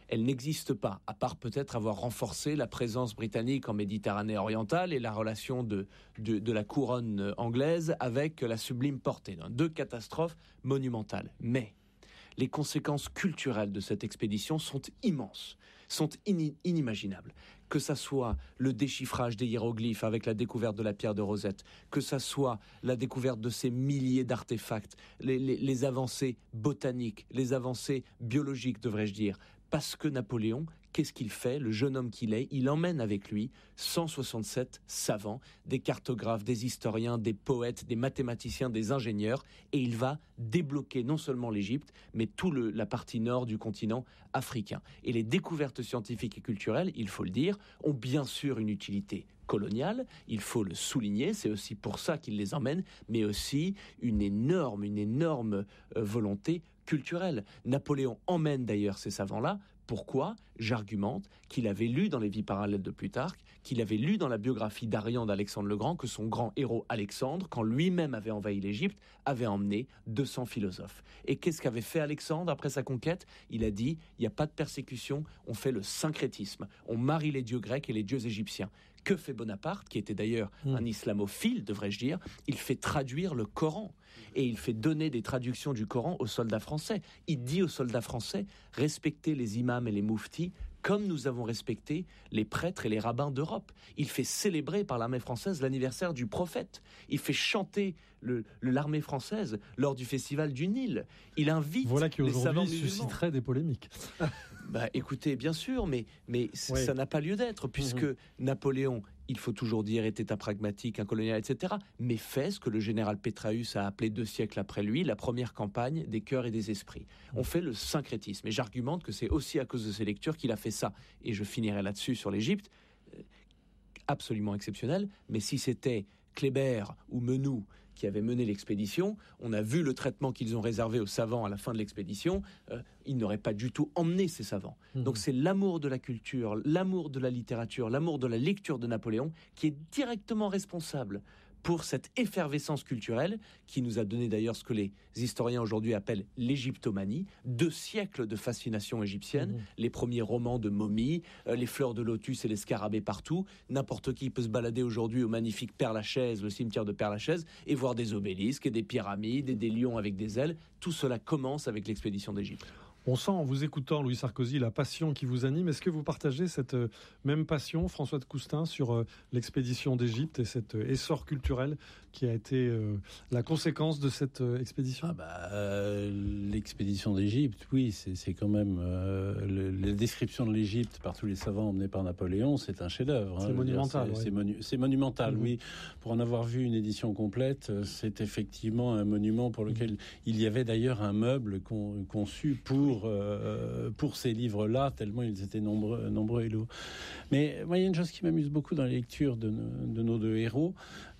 elle n'existe pas, à part peut-être avoir renforcé la présence britannique en Méditerranée orientale et la relation de, de, de la couronne anglaise avec la Sublime Portée. Deux catastrophes monumentales. Mais les conséquences culturelles de cette expédition sont immenses, sont in- inimaginables. Que ça soit le déchiffrage des hiéroglyphes avec la découverte de la pierre de Rosette, que ça soit la découverte de ces milliers d'artefacts, les, les, les avancées botaniques, les avancées biologiques, devrais-je dire. Parce que Napoléon, qu'est-ce qu'il fait? Le jeune homme qu'il est, il emmène avec lui cent soixante-sept savants, des cartographes, des historiens, des poètes, des mathématiciens, des ingénieurs, et il va débloquer non seulement l'Égypte, mais toute la partie nord du continent africain. Et les découvertes scientifiques et culturelles, il faut le dire, ont bien sûr une utilité coloniale, il faut le souligner, c'est aussi pour ça qu'il les emmène, mais aussi une énorme, une énorme euh, volonté culturelle. Napoléon emmène d'ailleurs ces savants-là. Pourquoi? J'argumente qu'il avait lu dans les vies parallèles de Plutarque, qu'il avait lu dans la biographie d'Arian d'Alexandre le Grand que son grand héros Alexandre, quand lui-même avait envahi l'Égypte, avait emmené deux cents philosophes. Et qu'est-ce qu'avait fait Alexandre après sa conquête? Il a dit, il n'y a pas de persécution, on fait le syncrétisme, on marie les dieux grecs et les dieux égyptiens. Que fait Bonaparte, qui était d'ailleurs mmh. un islamophile, devrais-je dire? Il fait traduire le Coran et il fait donner des traductions du Coran aux soldats français. Il dit aux soldats français, respectez les imams et les mouftis comme nous avons respecté les prêtres et les rabbins d'Europe. Il fait célébrer par l'armée française l'anniversaire du prophète. Il fait chanter le, le, l'armée française lors du festival du Nil. Il invite voilà qui les savants aujourd'hui susciterait des polémiques. Bah, écoutez, bien sûr, mais, mais oui. ça n'a pas lieu d'être, puisque mmh. Napoléon, il faut toujours dire, était un pragmatique, un colonial, et cetera, mais fait ce que le général Pétraeus a appelé deux siècles après lui, la première campagne des cœurs et des esprits. On fait le syncrétisme, et j'argumente que c'est aussi à cause de ces lectures qu'il a fait ça. Et je finirai là-dessus sur l'Égypte, absolument exceptionnel, mais si c'était Kléber ou Menou qui avaient mené l'expédition, on a vu le traitement qu'ils ont réservé aux savants à la fin de l'expédition, euh, ils n'auraient pas du tout emmené ces savants. Mmh. Donc c'est l'amour de la culture, l'amour de la littérature, l'amour de la lecture de Napoléon qui est directement responsable pour cette effervescence culturelle qui nous a donné d'ailleurs ce que les historiens aujourd'hui appellent l'égyptomanie, deux siècles de fascination égyptienne, mmh. les premiers romans de momies, euh, les fleurs de lotus et les scarabées partout. N'importe qui peut se balader aujourd'hui au magnifique Père-Lachaise, le cimetière de Père-Lachaise, et voir des obélisques et des pyramides et des lions avec des ailes. Tout cela commence avec l'expédition d'Égypte. On sent en vous écoutant, Louis Sarkozy, la passion qui vous anime. Est-ce que vous partagez cette euh, même passion, François de Coustin, sur euh, l'expédition d'Égypte et cet euh, essor culturel qui a été euh, la conséquence de cette euh, expédition? ah bah, euh, L'expédition d'Égypte, oui, c'est, c'est quand même... Euh, le, les descriptions de l'Égypte par tous les savants emmenés par Napoléon, c'est un chef-d'œuvre. C'est hein, monumental. Dire, c'est, ouais. c'est, monu- c'est monumental, mmh. oui. Pour en avoir vu une édition complète, c'est effectivement un monument pour lequel mmh. il y avait d'ailleurs un meuble con, conçu pour... Euh, pour ces livres-là, tellement ils étaient nombreux, nombreux et lourds. Mais moi, il y a une chose qui m'amuse beaucoup dans les lectures de, de nos deux héros,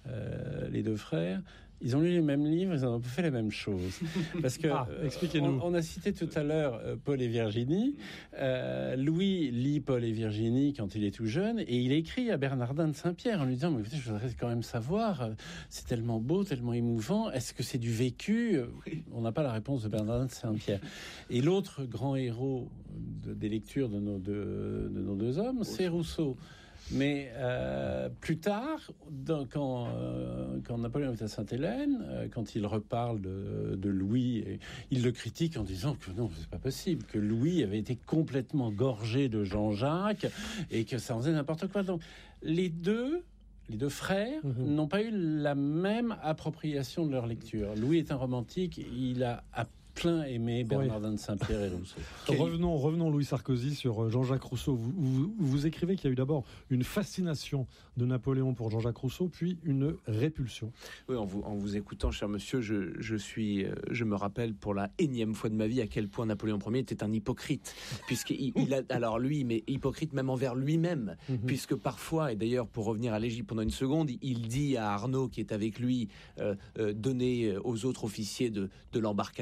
euh, les deux frères. Ils ont lu les mêmes livres, ils ont fait les mêmes choses. Parce que ah, expliquez-nous. On, on a cité tout à l'heure euh, Paul et Virginie. Euh, Louis lit Paul et Virginie quand il est tout jeune, et il écrit à Bernardin de Saint-Pierre en lui disant, mais écoutez, je voudrais quand même savoir, c'est tellement beau, tellement émouvant, est-ce que c'est du vécu? On n'a pas la réponse de Bernardin de Saint-Pierre. Et l'autre grand héros de, des lectures de nos deux, de nos deux hommes, c'est Rousseau. Mais euh, plus tard, dans, quand, euh, quand Napoléon est à Sainte-Hélène, euh, quand il reparle de, de Louis, et il le critique en disant que non, c'est pas possible, que Louis avait été complètement gorgé de Jean-Jacques et que ça en faisait n'importe quoi. Donc les deux... Les deux frères mmh. n'ont pas eu la même appropriation de leur lecture. Louis est un romantique, il a plein aimé Bernardin oui. de Saint-Pierre et Rousseau. Revenons, revenons, Louis Sarkozy, sur Jean-Jacques Rousseau. Vous, vous, vous écrivez qu'il y a eu d'abord une fascination de Napoléon pour Jean-Jacques Rousseau, puis une répulsion. Oui, en vous, en vous écoutant, cher monsieur, je, je, suis, je me rappelle pour la énième fois de ma vie à quel point Napoléon Ier était un hypocrite. Puisqu'il, il a, alors lui, mais hypocrite même envers lui-même. Mm-hmm. Puisque parfois, et d'ailleurs pour revenir à l'Égypte pendant une seconde, il dit à Arnaud, qui est avec lui, euh, euh, donner aux autres officiers de, de l'embarcation, de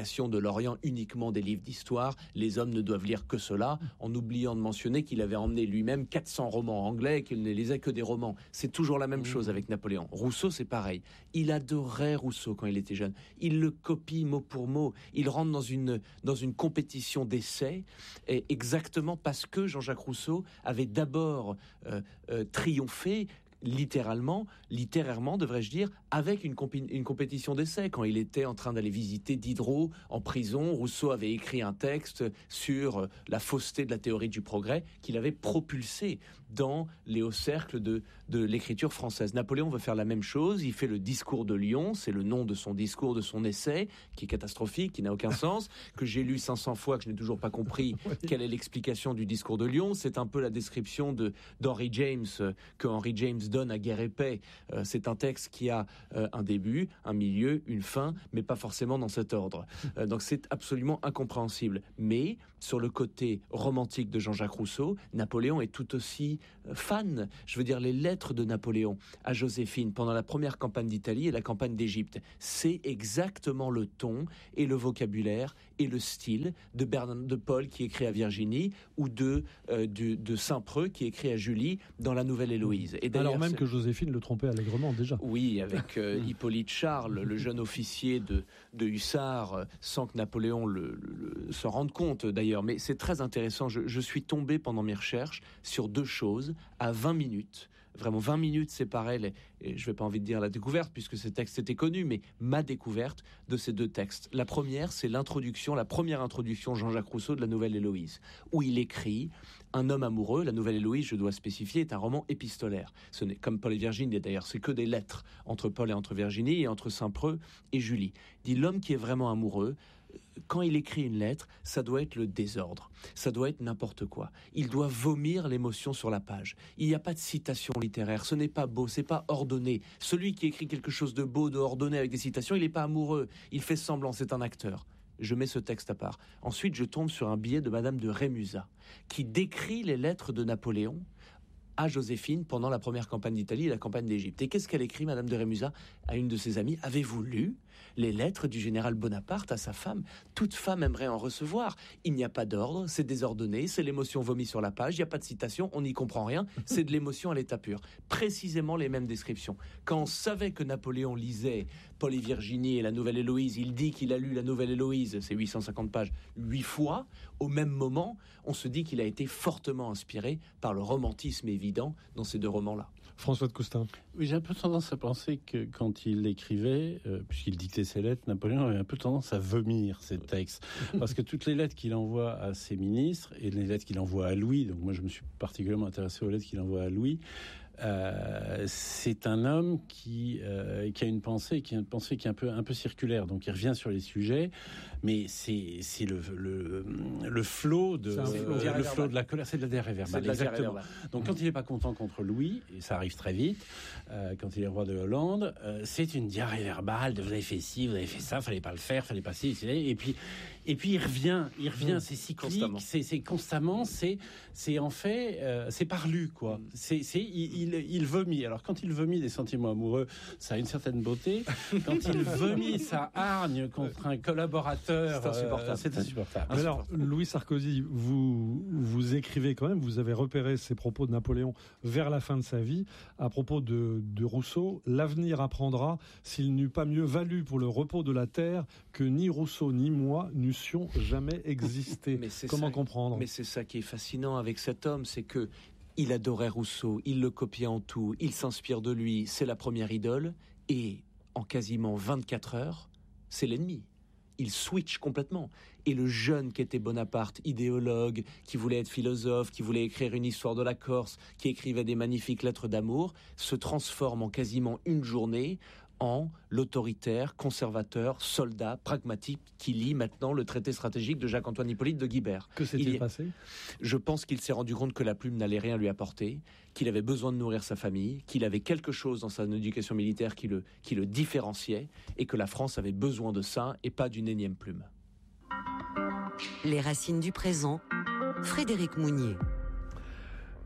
l'Orient uniquement des livres d'histoire. Les hommes ne doivent lire que cela, en oubliant de mentionner qu'il avait emmené lui-même quatre cents romans anglais et qu'il ne lisait que des romans. C'est toujours la même chose avec Napoléon. Rousseau, c'est pareil. Il adorait Rousseau quand il était jeune. Il le copie mot pour mot. Il rentre dans une, dans une compétition d'essais, et exactement parce que Jean-Jacques Rousseau avait d'abord euh, euh, triomphé, littéralement, littérairement, devrais-je dire, avec une, compé- une compétition d'essais. Quand il était en train d'aller visiter Diderot en prison, Rousseau avait écrit un texte sur la fausseté de la théorie du progrès qu'il avait propulsé dans les hauts cercles de, de l'écriture française. Napoléon veut faire la même chose. Il fait le discours de Lyon, c'est le nom de son discours, de son essai, qui est catastrophique, qui n'a aucun sens, que j'ai lu cinq cents fois, que je n'ai toujours pas compris quelle est l'explication du discours de Lyon. C'est un peu la description de, d'Henry James, euh, que Henry James donne à Guerre et Paix. Euh, c'est un texte qui a euh, un début, un milieu, une fin, mais pas forcément dans cet ordre. Euh, donc c'est absolument incompréhensible. Mais sur le côté romantique de Jean-Jacques Rousseau, Napoléon est tout aussi euh, fan. Je veux dire, les lettres de Napoléon à Joséphine pendant la première campagne d'Italie et la campagne d'Égypte, c'est exactement le ton et le vocabulaire et le style de Bernard de Paul qui écrit à Virginie ou de, euh, de, de Saint-Preux qui écrit à Julie dans la Nouvelle Héloïse. Et alors même que Joséphine le trompait allègrement déjà. Oui, avec euh, Hippolyte Charles, le jeune officier de, de hussards, euh, sans que Napoléon le, le, le, se rende compte d'ailleurs. Mais c'est très intéressant, je, je suis tombé pendant mes recherches sur deux choses à vingt minutes. Vraiment vingt minutes séparaient, les, et je n'ai pas envie de dire la découverte puisque ces textes étaient connus, mais ma découverte de ces deux textes. La première, c'est l'introduction, la première introduction Jean-Jacques Rousseau de la Nouvelle Héloïse, où il écrit un homme amoureux. La Nouvelle Héloïse, je dois spécifier, est un roman épistolaire. Ce n'est comme Paul et Virginie d'ailleurs, c'est que des lettres entre Paul et entre Virginie et entre Saint-Preux et Julie. Il dit l'homme qui est vraiment amoureux, quand il écrit une lettre, ça doit être le désordre, ça doit être n'importe quoi. Il doit vomir l'émotion sur la page. Il n'y a pas de citation littéraire, ce n'est pas beau, c'est pas ordonné. Celui qui écrit quelque chose de beau, de ordonné avec des citations, il n'est pas amoureux, il fait semblant, c'est un acteur. Je mets ce texte à part. Ensuite, je tombe sur un billet de Madame de Rémusat, qui décrit les lettres de Napoléon à Joséphine pendant la première campagne d'Italie et la campagne d'Égypte. Et qu'est-ce qu'elle écrit, Madame de Rémusat, à une de ses amies ? Avez-vous lu les lettres du général Bonaparte à sa femme ? Toute femme aimerait en recevoir. Il n'y a pas d'ordre, c'est désordonné, c'est l'émotion vomie sur la page, il n'y a pas de citation, on n'y comprend rien, c'est de l'émotion à l'état pur. Précisément les mêmes descriptions. Quand on savait que Napoléon lisait Paul et Virginie et la Nouvelle Héloïse, il dit qu'il a lu la Nouvelle Héloïse, c'est huit cent cinquante pages, huit fois, au même moment, on se dit qu'il a été fortement inspiré par le romantisme évident dans ces deux romans-là. François de Coustin. Oui, j'ai un peu tendance à penser que quand il écrivait, euh, puisqu'il dictait ses lettres, Napoléon avait un peu tendance à vomir ses textes. Parce que toutes les lettres qu'il envoie à ses ministres et les lettres qu'il envoie à Louis, donc moi je me suis particulièrement intéressé aux lettres qu'il envoie à Louis, Euh, c'est un homme qui, euh, qui a une pensée, qui a une pensée qui est un peu, un peu circulaire. Donc il revient sur les sujets, mais c'est, c'est le, le, le flot de, euh, le flot de la colère, c'est de la diarrhée verbale. Exactement. Verbale. Donc quand il n'est pas content contre Louis, et ça arrive très vite, euh, quand il est roi de Hollande, euh, c'est une diarrhée verbale. De, vous avez fait ci, vous avez fait ça, fallait pas le faire, fallait pas ci, et puis et puis il revient, il revient, mmh, c'est cyclique, constamment. C'est, c'est constamment, c'est, c'est en fait, euh, c'est par lu quoi. Mmh. C'est, c'est il, il, il vomit. Alors quand il vomit des sentiments amoureux, ça a une certaine beauté. Quand il vomit sa hargne contre un collaborateur, c'est insupportable. Euh, c'est insupportable. Mais alors, Louis Sarkozy, vous, vous écrivez quand même, vous avez repéré ces propos de Napoléon vers la fin de sa vie, à propos de, de Rousseau. L'avenir apprendra s'il n'eût pas mieux valu pour le repos de la terre que ni Rousseau ni moi n'eussions jamais existé. Comment ça, comprendre ? Mais c'est ça qui est fascinant avec cet homme, c'est que il adorait Rousseau, il le copiait en tout, il s'inspire de lui, c'est la première idole, et en quasiment vingt-quatre heures, c'est l'ennemi. Il switch complètement. Et le jeune qui était Bonaparte, idéologue, qui voulait être philosophe, qui voulait écrire une histoire de la Corse, qui écrivait des magnifiques lettres d'amour, se transforme en quasiment une journée en l'autoritaire, conservateur, soldat, pragmatique, qui lit maintenant le traité stratégique de Jacques-Antoine Hippolyte de Guibert. Que s'est-il il, passé ? Je pense qu'il s'est rendu compte que la plume n'allait rien lui apporter, qu'il avait besoin de nourrir sa famille, qu'il avait quelque chose dans sa éducation militaire qui le, qui le différenciait, et que la France avait besoin de ça, et pas d'une énième plume. Les racines du présent, Frédéric Mounier.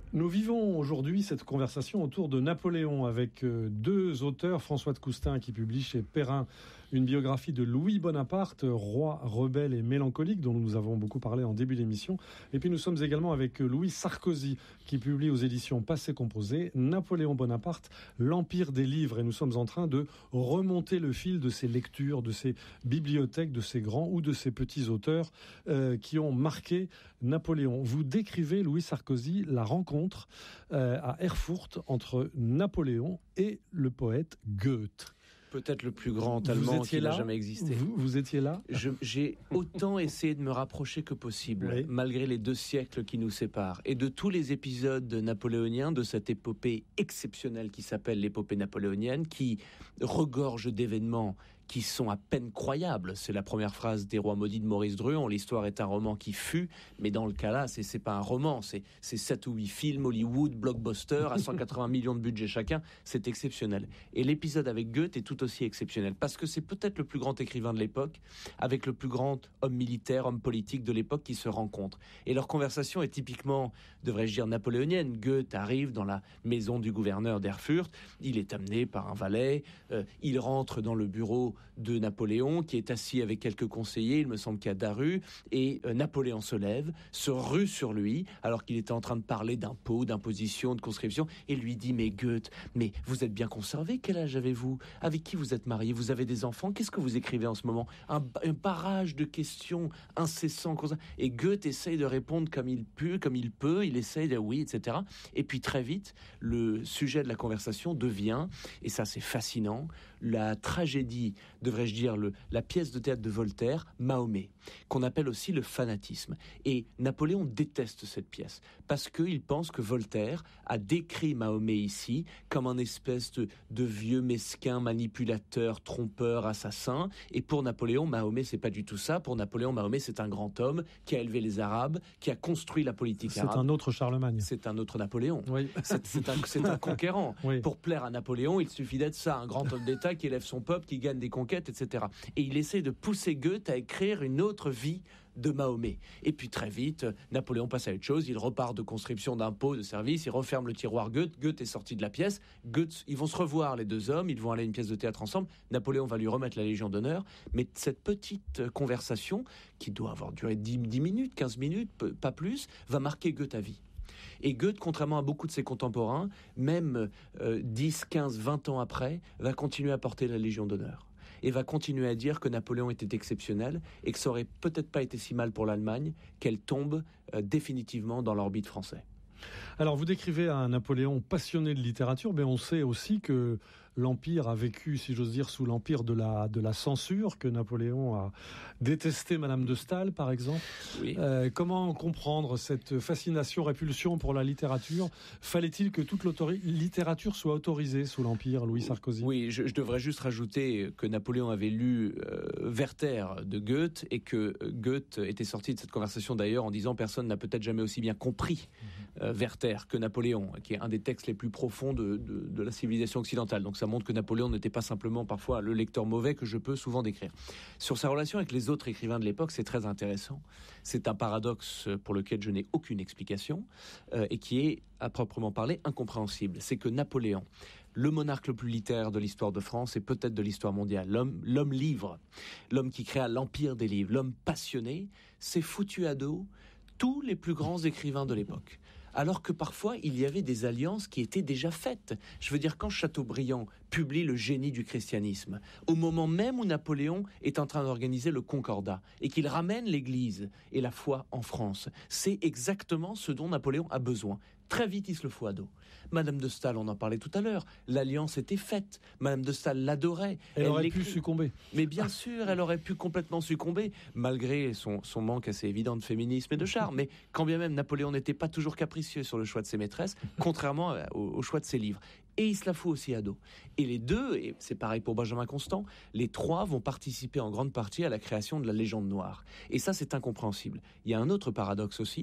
Nous vivons aujourd'hui cette conversation autour de Napoléon avec deux auteurs, François de Coustin qui publie chez Perrin une biographie de Louis Bonaparte, roi rebelle et mélancolique, dont nous avons beaucoup parlé en début d'émission. Et puis nous sommes également avec Louis Sarkozy qui publie aux éditions Passé Composé Napoléon Bonaparte, l'Empire des livres. Et nous sommes en train de remonter le fil de ces lectures, de ces bibliothèques, de ces grands ou de ces petits auteurs euh, qui ont marqué Napoléon. Vous décrivez, Louis Sarkozy, la rencontre euh, à Erfurt entre Napoléon et le poète Goethe. Peut-être le plus grand allemand qui n'a jamais existé. Vous, vous étiez là Je, J'ai autant essayé de me rapprocher que possible, oui. malgré les deux siècles qui nous séparent. Et de tous les épisodes napoléoniens, de cette épopée exceptionnelle qui s'appelle l'épopée napoléonienne, qui regorge d'événements qui sont à peine croyables. C'est la première phrase des Rois maudits de Maurice Druon. L'histoire est un roman qui fut, mais dans le cas là, c'est, c'est pas un roman. C'est, c'est sept ou huit films, Hollywood, blockbuster, à cent quatre-vingts millions de budget chacun. C'est exceptionnel. Et l'épisode avec Goethe est tout aussi exceptionnel, parce que c'est peut-être le plus grand écrivain de l'époque, avec le plus grand homme militaire, homme politique de l'époque qui se rencontrent. Et leur conversation est typiquement, devrais-je dire, napoléonienne. Goethe arrive dans la maison du gouverneur d'Erfurt. Il est amené par un valet. Euh, il rentre dans le bureau de Napoléon, qui est assis avec quelques conseillers, il me semble qu'il y a Daru, et euh, Napoléon se lève, se rue sur lui, alors qu'il était en train de parler d'impôts, d'imposition, de conscription, et lui dit « Mais Goethe, mais vous êtes bien conservé, quel âge avez-vous? Avec qui vous êtes marié? Vous avez des enfants? Qu'est-ce que vous écrivez en ce moment ?» un, un barrage de questions incessants, et Goethe essaye de répondre comme il peut, comme il peut, il essaye de oui, et cetera. Et puis très vite, le sujet de la conversation devient, et ça c'est fascinant, la tragédie, devrais-je dire, le, la pièce de théâtre de Voltaire, Mahomet, qu'on appelle aussi le fanatisme. Et Napoléon déteste cette pièce, parce qu'il pense que Voltaire a décrit Mahomet ici comme un espèce de, de vieux mesquin, manipulateur, trompeur, assassin. Et pour Napoléon, Mahomet, c'est pas du tout ça. Pour Napoléon, Mahomet, c'est un grand homme qui a élevé les Arabes, qui a construit la politique c'est arabe. C'est un autre Charlemagne. C'est un autre Napoléon. Oui. C'est, c'est, un, c'est un conquérant. Oui. Pour plaire à Napoléon, il suffit d'être ça, un grand homme d'État qui élève son peuple, qui gagne des conquêtes, et cetera. Et il essaie de pousser Goethe à écrire une autre vie de Mahomet. Et puis très vite, Napoléon passe à autre chose, il repart de conscription d'impôts, de services, il referme le tiroir Goethe, Goethe est sorti de la pièce, Goethe, ils vont se revoir les deux hommes, ils vont aller à une pièce de théâtre ensemble, Napoléon va lui remettre la Légion d'honneur, mais cette petite conversation, qui doit avoir duré dix minutes, quinze minutes, pas plus, va marquer Goethe à vie. Et Goethe, contrairement à beaucoup de ses contemporains, même euh, dix, quinze, vingt ans après, va continuer à porter la Légion d'honneur. Et va continuer à dire que Napoléon était exceptionnel et que ça aurait peut-être pas été si mal pour l'Allemagne qu'elle tombe euh, définitivement dans l'orbite française. Alors vous décrivez un Napoléon passionné de littérature, mais on sait aussi que l'Empire a vécu, si j'ose dire, sous l'empire de la, de la censure, que Napoléon a détesté Madame de Staël, par exemple. Oui. Euh, comment comprendre cette fascination, répulsion pour la littérature? Fallait-il que toute la littérature soit autorisée sous l'Empire, Louis Sarkozy? Oui, je, je devrais juste rajouter que Napoléon avait lu euh, Werther de Goethe et que Goethe était sorti de cette conversation d'ailleurs en disant « Personne n'a peut-être jamais aussi bien compris euh, Werther que Napoléon », qui est un des textes les plus profonds de, de, de la civilisation occidentale. Donc ça montre que Napoléon n'était pas simplement parfois le lecteur mauvais que je peux souvent décrire. Sur sa relation avec les autres écrivains de l'époque, c'est très intéressant. C'est un paradoxe pour lequel je n'ai aucune explication euh, et qui est, à proprement parler, incompréhensible. C'est que Napoléon, le monarque le plus littéraire de l'histoire de France et peut-être de l'histoire mondiale, l'homme, l'homme livre, l'homme qui créa l'empire des livres, l'homme passionné, s'est foutu à dos tous les plus grands écrivains de l'époque. Alors que parfois, il y avait des alliances qui étaient déjà faites. Je veux dire, quand Chateaubriand publie Le génie du christianisme, au moment même où Napoléon est en train d'organiser le Concordat, et qu'il ramène l'Église et la foi en France, c'est exactement ce dont Napoléon a besoin. Très vite, il se le fout à dos. Madame de Staël, on en parlait tout à l'heure, l'alliance était faite. Madame de Staël l'adorait. Elle, elle aurait pu succomber. Mais bien sûr, elle aurait pu complètement succomber, malgré son, son manque assez évident de féminisme et de charme. Mais quand bien même Napoléon n'était pas toujours capricieux sur le choix de ses maîtresses, contrairement au, au choix de ses livres. Et il se la fout aussi à dos. Et les deux, et c'est pareil pour Benjamin Constant, les trois vont participer en grande partie à la création de la Légende noire. Et ça, c'est incompréhensible. Il y a un autre paradoxe aussi.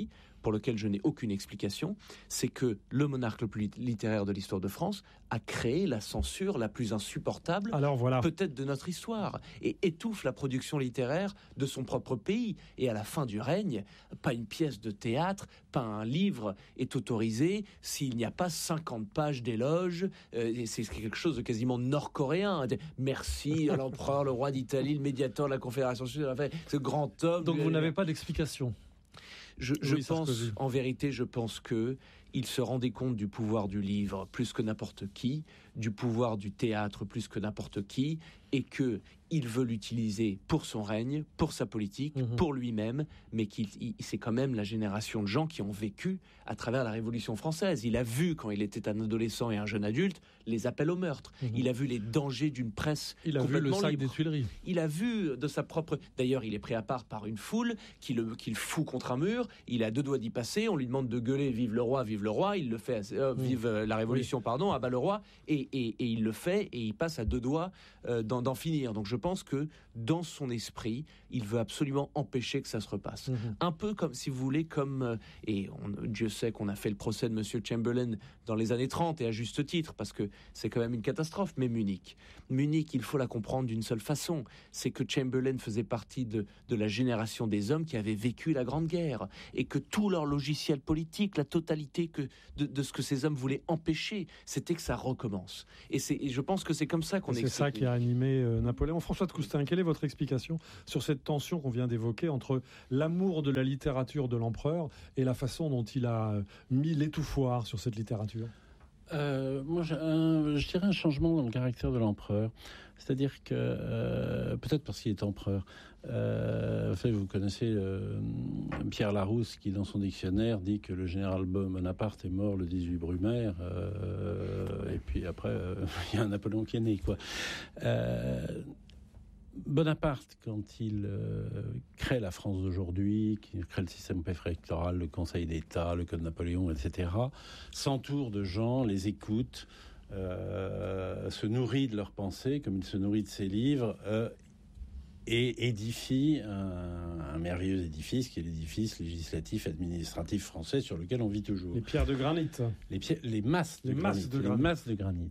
pour lequel je n'ai aucune explication, c'est que le monarque le plus littéraire de l'histoire de France a créé la censure la plus insupportable, Alors, voilà. peut-être de notre histoire, et étouffe la production littéraire de son propre pays. Et à la fin du règne, pas une pièce de théâtre, pas un livre est autorisé s'il n'y a pas cinquante pages d'éloges. Euh, c'est quelque chose de quasiment nord-coréen. Merci à l'empereur, le roi d'Italie, le médiateur de la Confédération Sud, ce grand homme. Donc vous n'avez pas d'explication. Je, je Oui, pense, Sarkozy. en vérité, je pense que il se rendait compte du pouvoir du livre plus que n'importe qui, du pouvoir du théâtre plus que n'importe qui, et que il veut l'utiliser pour son règne, pour sa politique, mmh. pour lui-même, mais qu'il, il, c'est quand même la génération de gens qui ont vécu à travers la Révolution française. Il a vu, quand il était un adolescent et un jeune adulte, les appels au meurtre. Mmh. Il a vu les dangers d'une presse Il a vu le sac libre. Des Tuileries. Il a vu de sa propre... D'ailleurs, il est pris à part par une foule qui le, qui le fout contre un mur. Il a deux doigts d'y passer. On lui demande de gueuler « Vive le roi, vive le roi ». Il le fait, euh, mmh. vive la Révolution, oui. pardon, abat le roi. Et, et, et il le fait et il passe à deux doigts euh, d'en, d'en finir. Donc je pense que dans son esprit, il veut absolument empêcher que ça se repasse. Mmh. Un peu comme, si vous voulez, comme... Euh, et on, Dieu sait qu'on a fait le procès de Monsieur Chamberlain dans les années trente, et à juste titre, parce que c'est quand même une catastrophe. Mais Munich, Munich, il faut la comprendre d'une seule façon. C'est que Chamberlain faisait partie de, de la génération des hommes qui avaient vécu la Grande Guerre, et que tout leur logiciel politique, la totalité que, de, de ce que ces hommes voulaient empêcher, c'était que ça recommence. Et, c'est, et je pense que c'est comme ça qu'on explique. C'est ça qui a animé euh, Napoléon. François de Coustin, quelle est votre explication sur cette tension qu'on vient d'évoquer entre l'amour de la littérature de l'empereur et la façon dont il a mis l'étouffoir sur cette littérature ? Euh, moi, je, un, je dirais un changement dans le caractère de l'empereur. C'est-à-dire que, euh, peut-être parce qu'il est empereur, euh, vous savez, vous connaissez euh, Pierre Larousse qui, dans son dictionnaire, dit que le général Bonaparte est mort le dix-huit Brumaire, euh, et puis après, euh, il y a un Napoléon qui est né, quoi. Euh, Bonaparte, quand il euh, crée la France d'aujourd'hui, qu'il crée le système préfectoral, le Conseil d'État, le Code Napoléon, et cetera, s'entoure de gens, les écoute, euh, se nourrit de leurs pensées, comme il se nourrit de ses livres, euh, et édifie un, un merveilleux édifice, qui est l'édifice législatif, administratif français, sur lequel on vit toujours. Les pierres de granit. Les, pierres, les masses de les granit. Masses de les granit. masses de granit.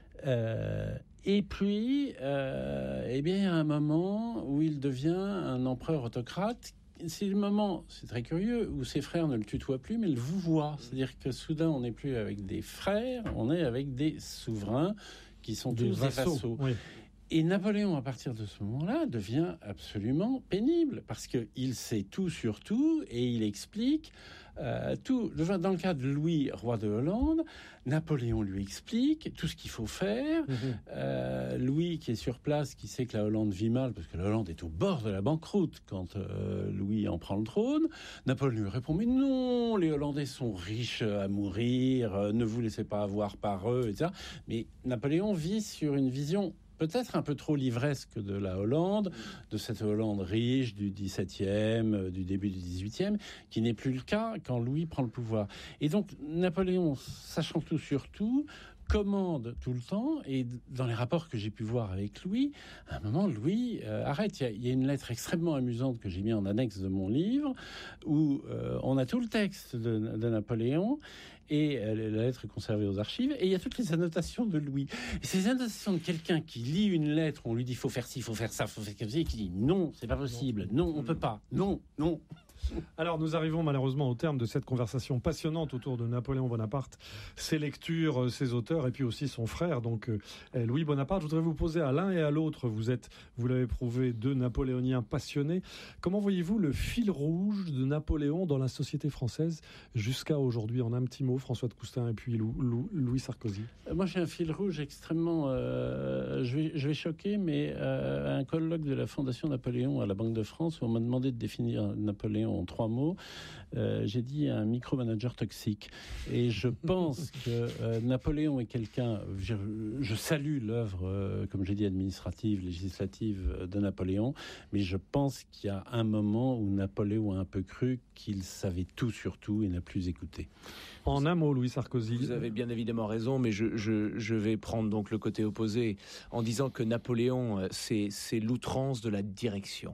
Euh, Et puis, euh, eh bien, il y a un moment où il devient un empereur autocrate. C'est le moment, c'est très curieux, où ses frères ne le tutoient plus, mais le vouvoient. C'est-à-dire que soudain, on n'est plus avec des frères, on est avec des souverains qui sont des tous vassaux, des vassaux. Oui. Et Napoléon, à partir de ce moment-là, devient absolument pénible, parce qu'il sait tout sur tout, et il explique euh, tout. Dans le cas de Louis, roi de Hollande, Napoléon lui explique tout ce qu'il faut faire. Mmh. Euh, Louis, qui est sur place, qui sait que la Hollande vit mal, parce que la Hollande est au bord de la banqueroute quand euh, Louis en prend le trône. Napoléon lui répond « Mais non, les Hollandais sont riches à mourir, euh, ne vous laissez pas avoir par eux, et cetera » Mais Napoléon vit sur une vision peut-être un peu trop livresque de la Hollande, de cette Hollande riche du dix-septième, du début du dix-huitième, qui n'est plus le cas quand Louis prend le pouvoir. Et donc Napoléon, sachant tout sur tout, commande tout le temps, et dans les rapports que j'ai pu voir avec Louis, à un moment, Louis euh, arrête. Il y, y a une lettre extrêmement amusante que j'ai mis en annexe de mon livre, où euh, on a tout le texte de, de Napoléon, et euh, la lettre est conservée aux archives, et il y a toutes les annotations de Louis. Et ces annotations de quelqu'un qui lit une lettre, on lui dit « faut faire ci, faut faire ça, faut faire ça », et qui dit « non, c'est pas possible, non, on peut pas, non, non ». Alors, nous arrivons malheureusement au terme de cette conversation passionnante autour de Napoléon Bonaparte, ses lectures, ses auteurs, et puis aussi son frère, donc euh, Louis Bonaparte. Je voudrais vous poser à l'un et à l'autre, vous êtes, vous l'avez prouvé, deux napoléoniens passionnés. Comment voyez-vous le fil rouge de Napoléon dans la société française jusqu'à aujourd'hui? En un petit mot, François de Coustin et puis Lou, Lou, Louis Sarkozy. Moi, j'ai un fil rouge extrêmement... Euh, je, vais, je vais choquer, mais euh, un colloque de la Fondation Napoléon à la Banque de France, où on m'a demandé de définir Napoléon en trois mots, euh, j'ai dit un micromanager toxique. Et je pense que euh, Napoléon est quelqu'un... Je, je salue l'œuvre, euh, comme j'ai dit, administrative, législative de Napoléon, mais je pense qu'il y a un moment où Napoléon a un peu cru qu'il savait tout sur tout et n'a plus écouté. En un mot, Louis Sarkozy. Vous avez bien évidemment raison, mais je, je, je vais prendre donc le côté opposé en disant que Napoléon, c'est, c'est l'outrance de la direction.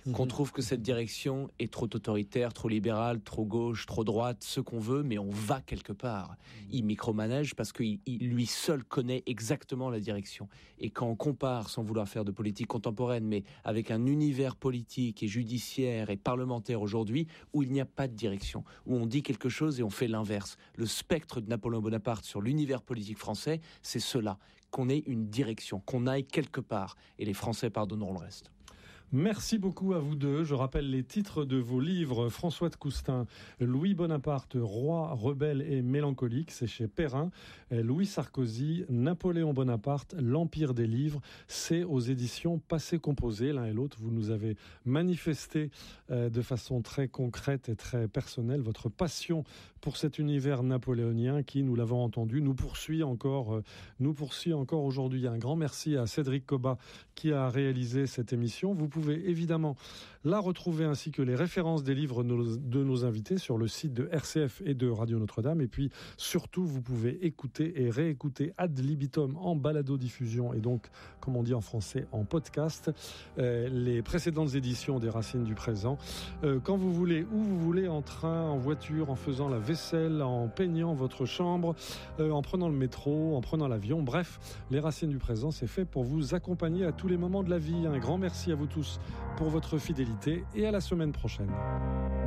qu'on trouve que cette direction est trop autoritaire, trop libérale, trop gauche, trop droite, ce qu'on veut, mais on va quelque part. Il micromanage parce qu'il il, lui seul connaît exactement la direction. Et quand on compare, sans vouloir faire de politique contemporaine, mais avec un univers politique et judiciaire et parlementaire aujourd'hui, où il n'y a pas de direction, où on dit quelque chose et on fait l'inverse. Le spectre de Napoléon Bonaparte sur l'univers politique français, c'est cela, qu'on ait une direction, qu'on aille quelque part. Et les Français pardonneront le reste. Merci beaucoup à vous deux. Je rappelle les titres de vos livres. François de Coustin, Louis Bonaparte, roi, rebelle et mélancolique, c'est chez Perrin. Louis Sarkozy, Napoléon Bonaparte, l'Empire des livres, c'est aux éditions Passé Composé. L'un et l'autre, vous nous avez manifesté euh, de façon très concrète et très personnelle votre passion pour cet univers napoléonien qui, nous l'avons entendu, nous poursuit encore, euh, nous poursuit encore aujourd'hui. Un grand merci à Cédric Cobat qui a réalisé cette émission. Vous pouvez évidemment la retrouver ainsi que les références des livres de nos invités sur le site de R C F et de Radio Notre-Dame. Et puis surtout, vous pouvez écouter et réécouter ad libitum en balado-diffusion et donc, comme on dit en français, en podcast, euh, les précédentes éditions des Racines du présent. Euh, quand vous voulez, où vous voulez, en train, en voiture, en faisant la vaisselle, en peignant votre chambre, euh, en prenant le métro, en prenant l'avion. Bref, les Racines du présent, c'est fait pour vous accompagner à tous les moments de la vie. Un grand merci à vous tous pour votre fidélité et à la semaine prochaine.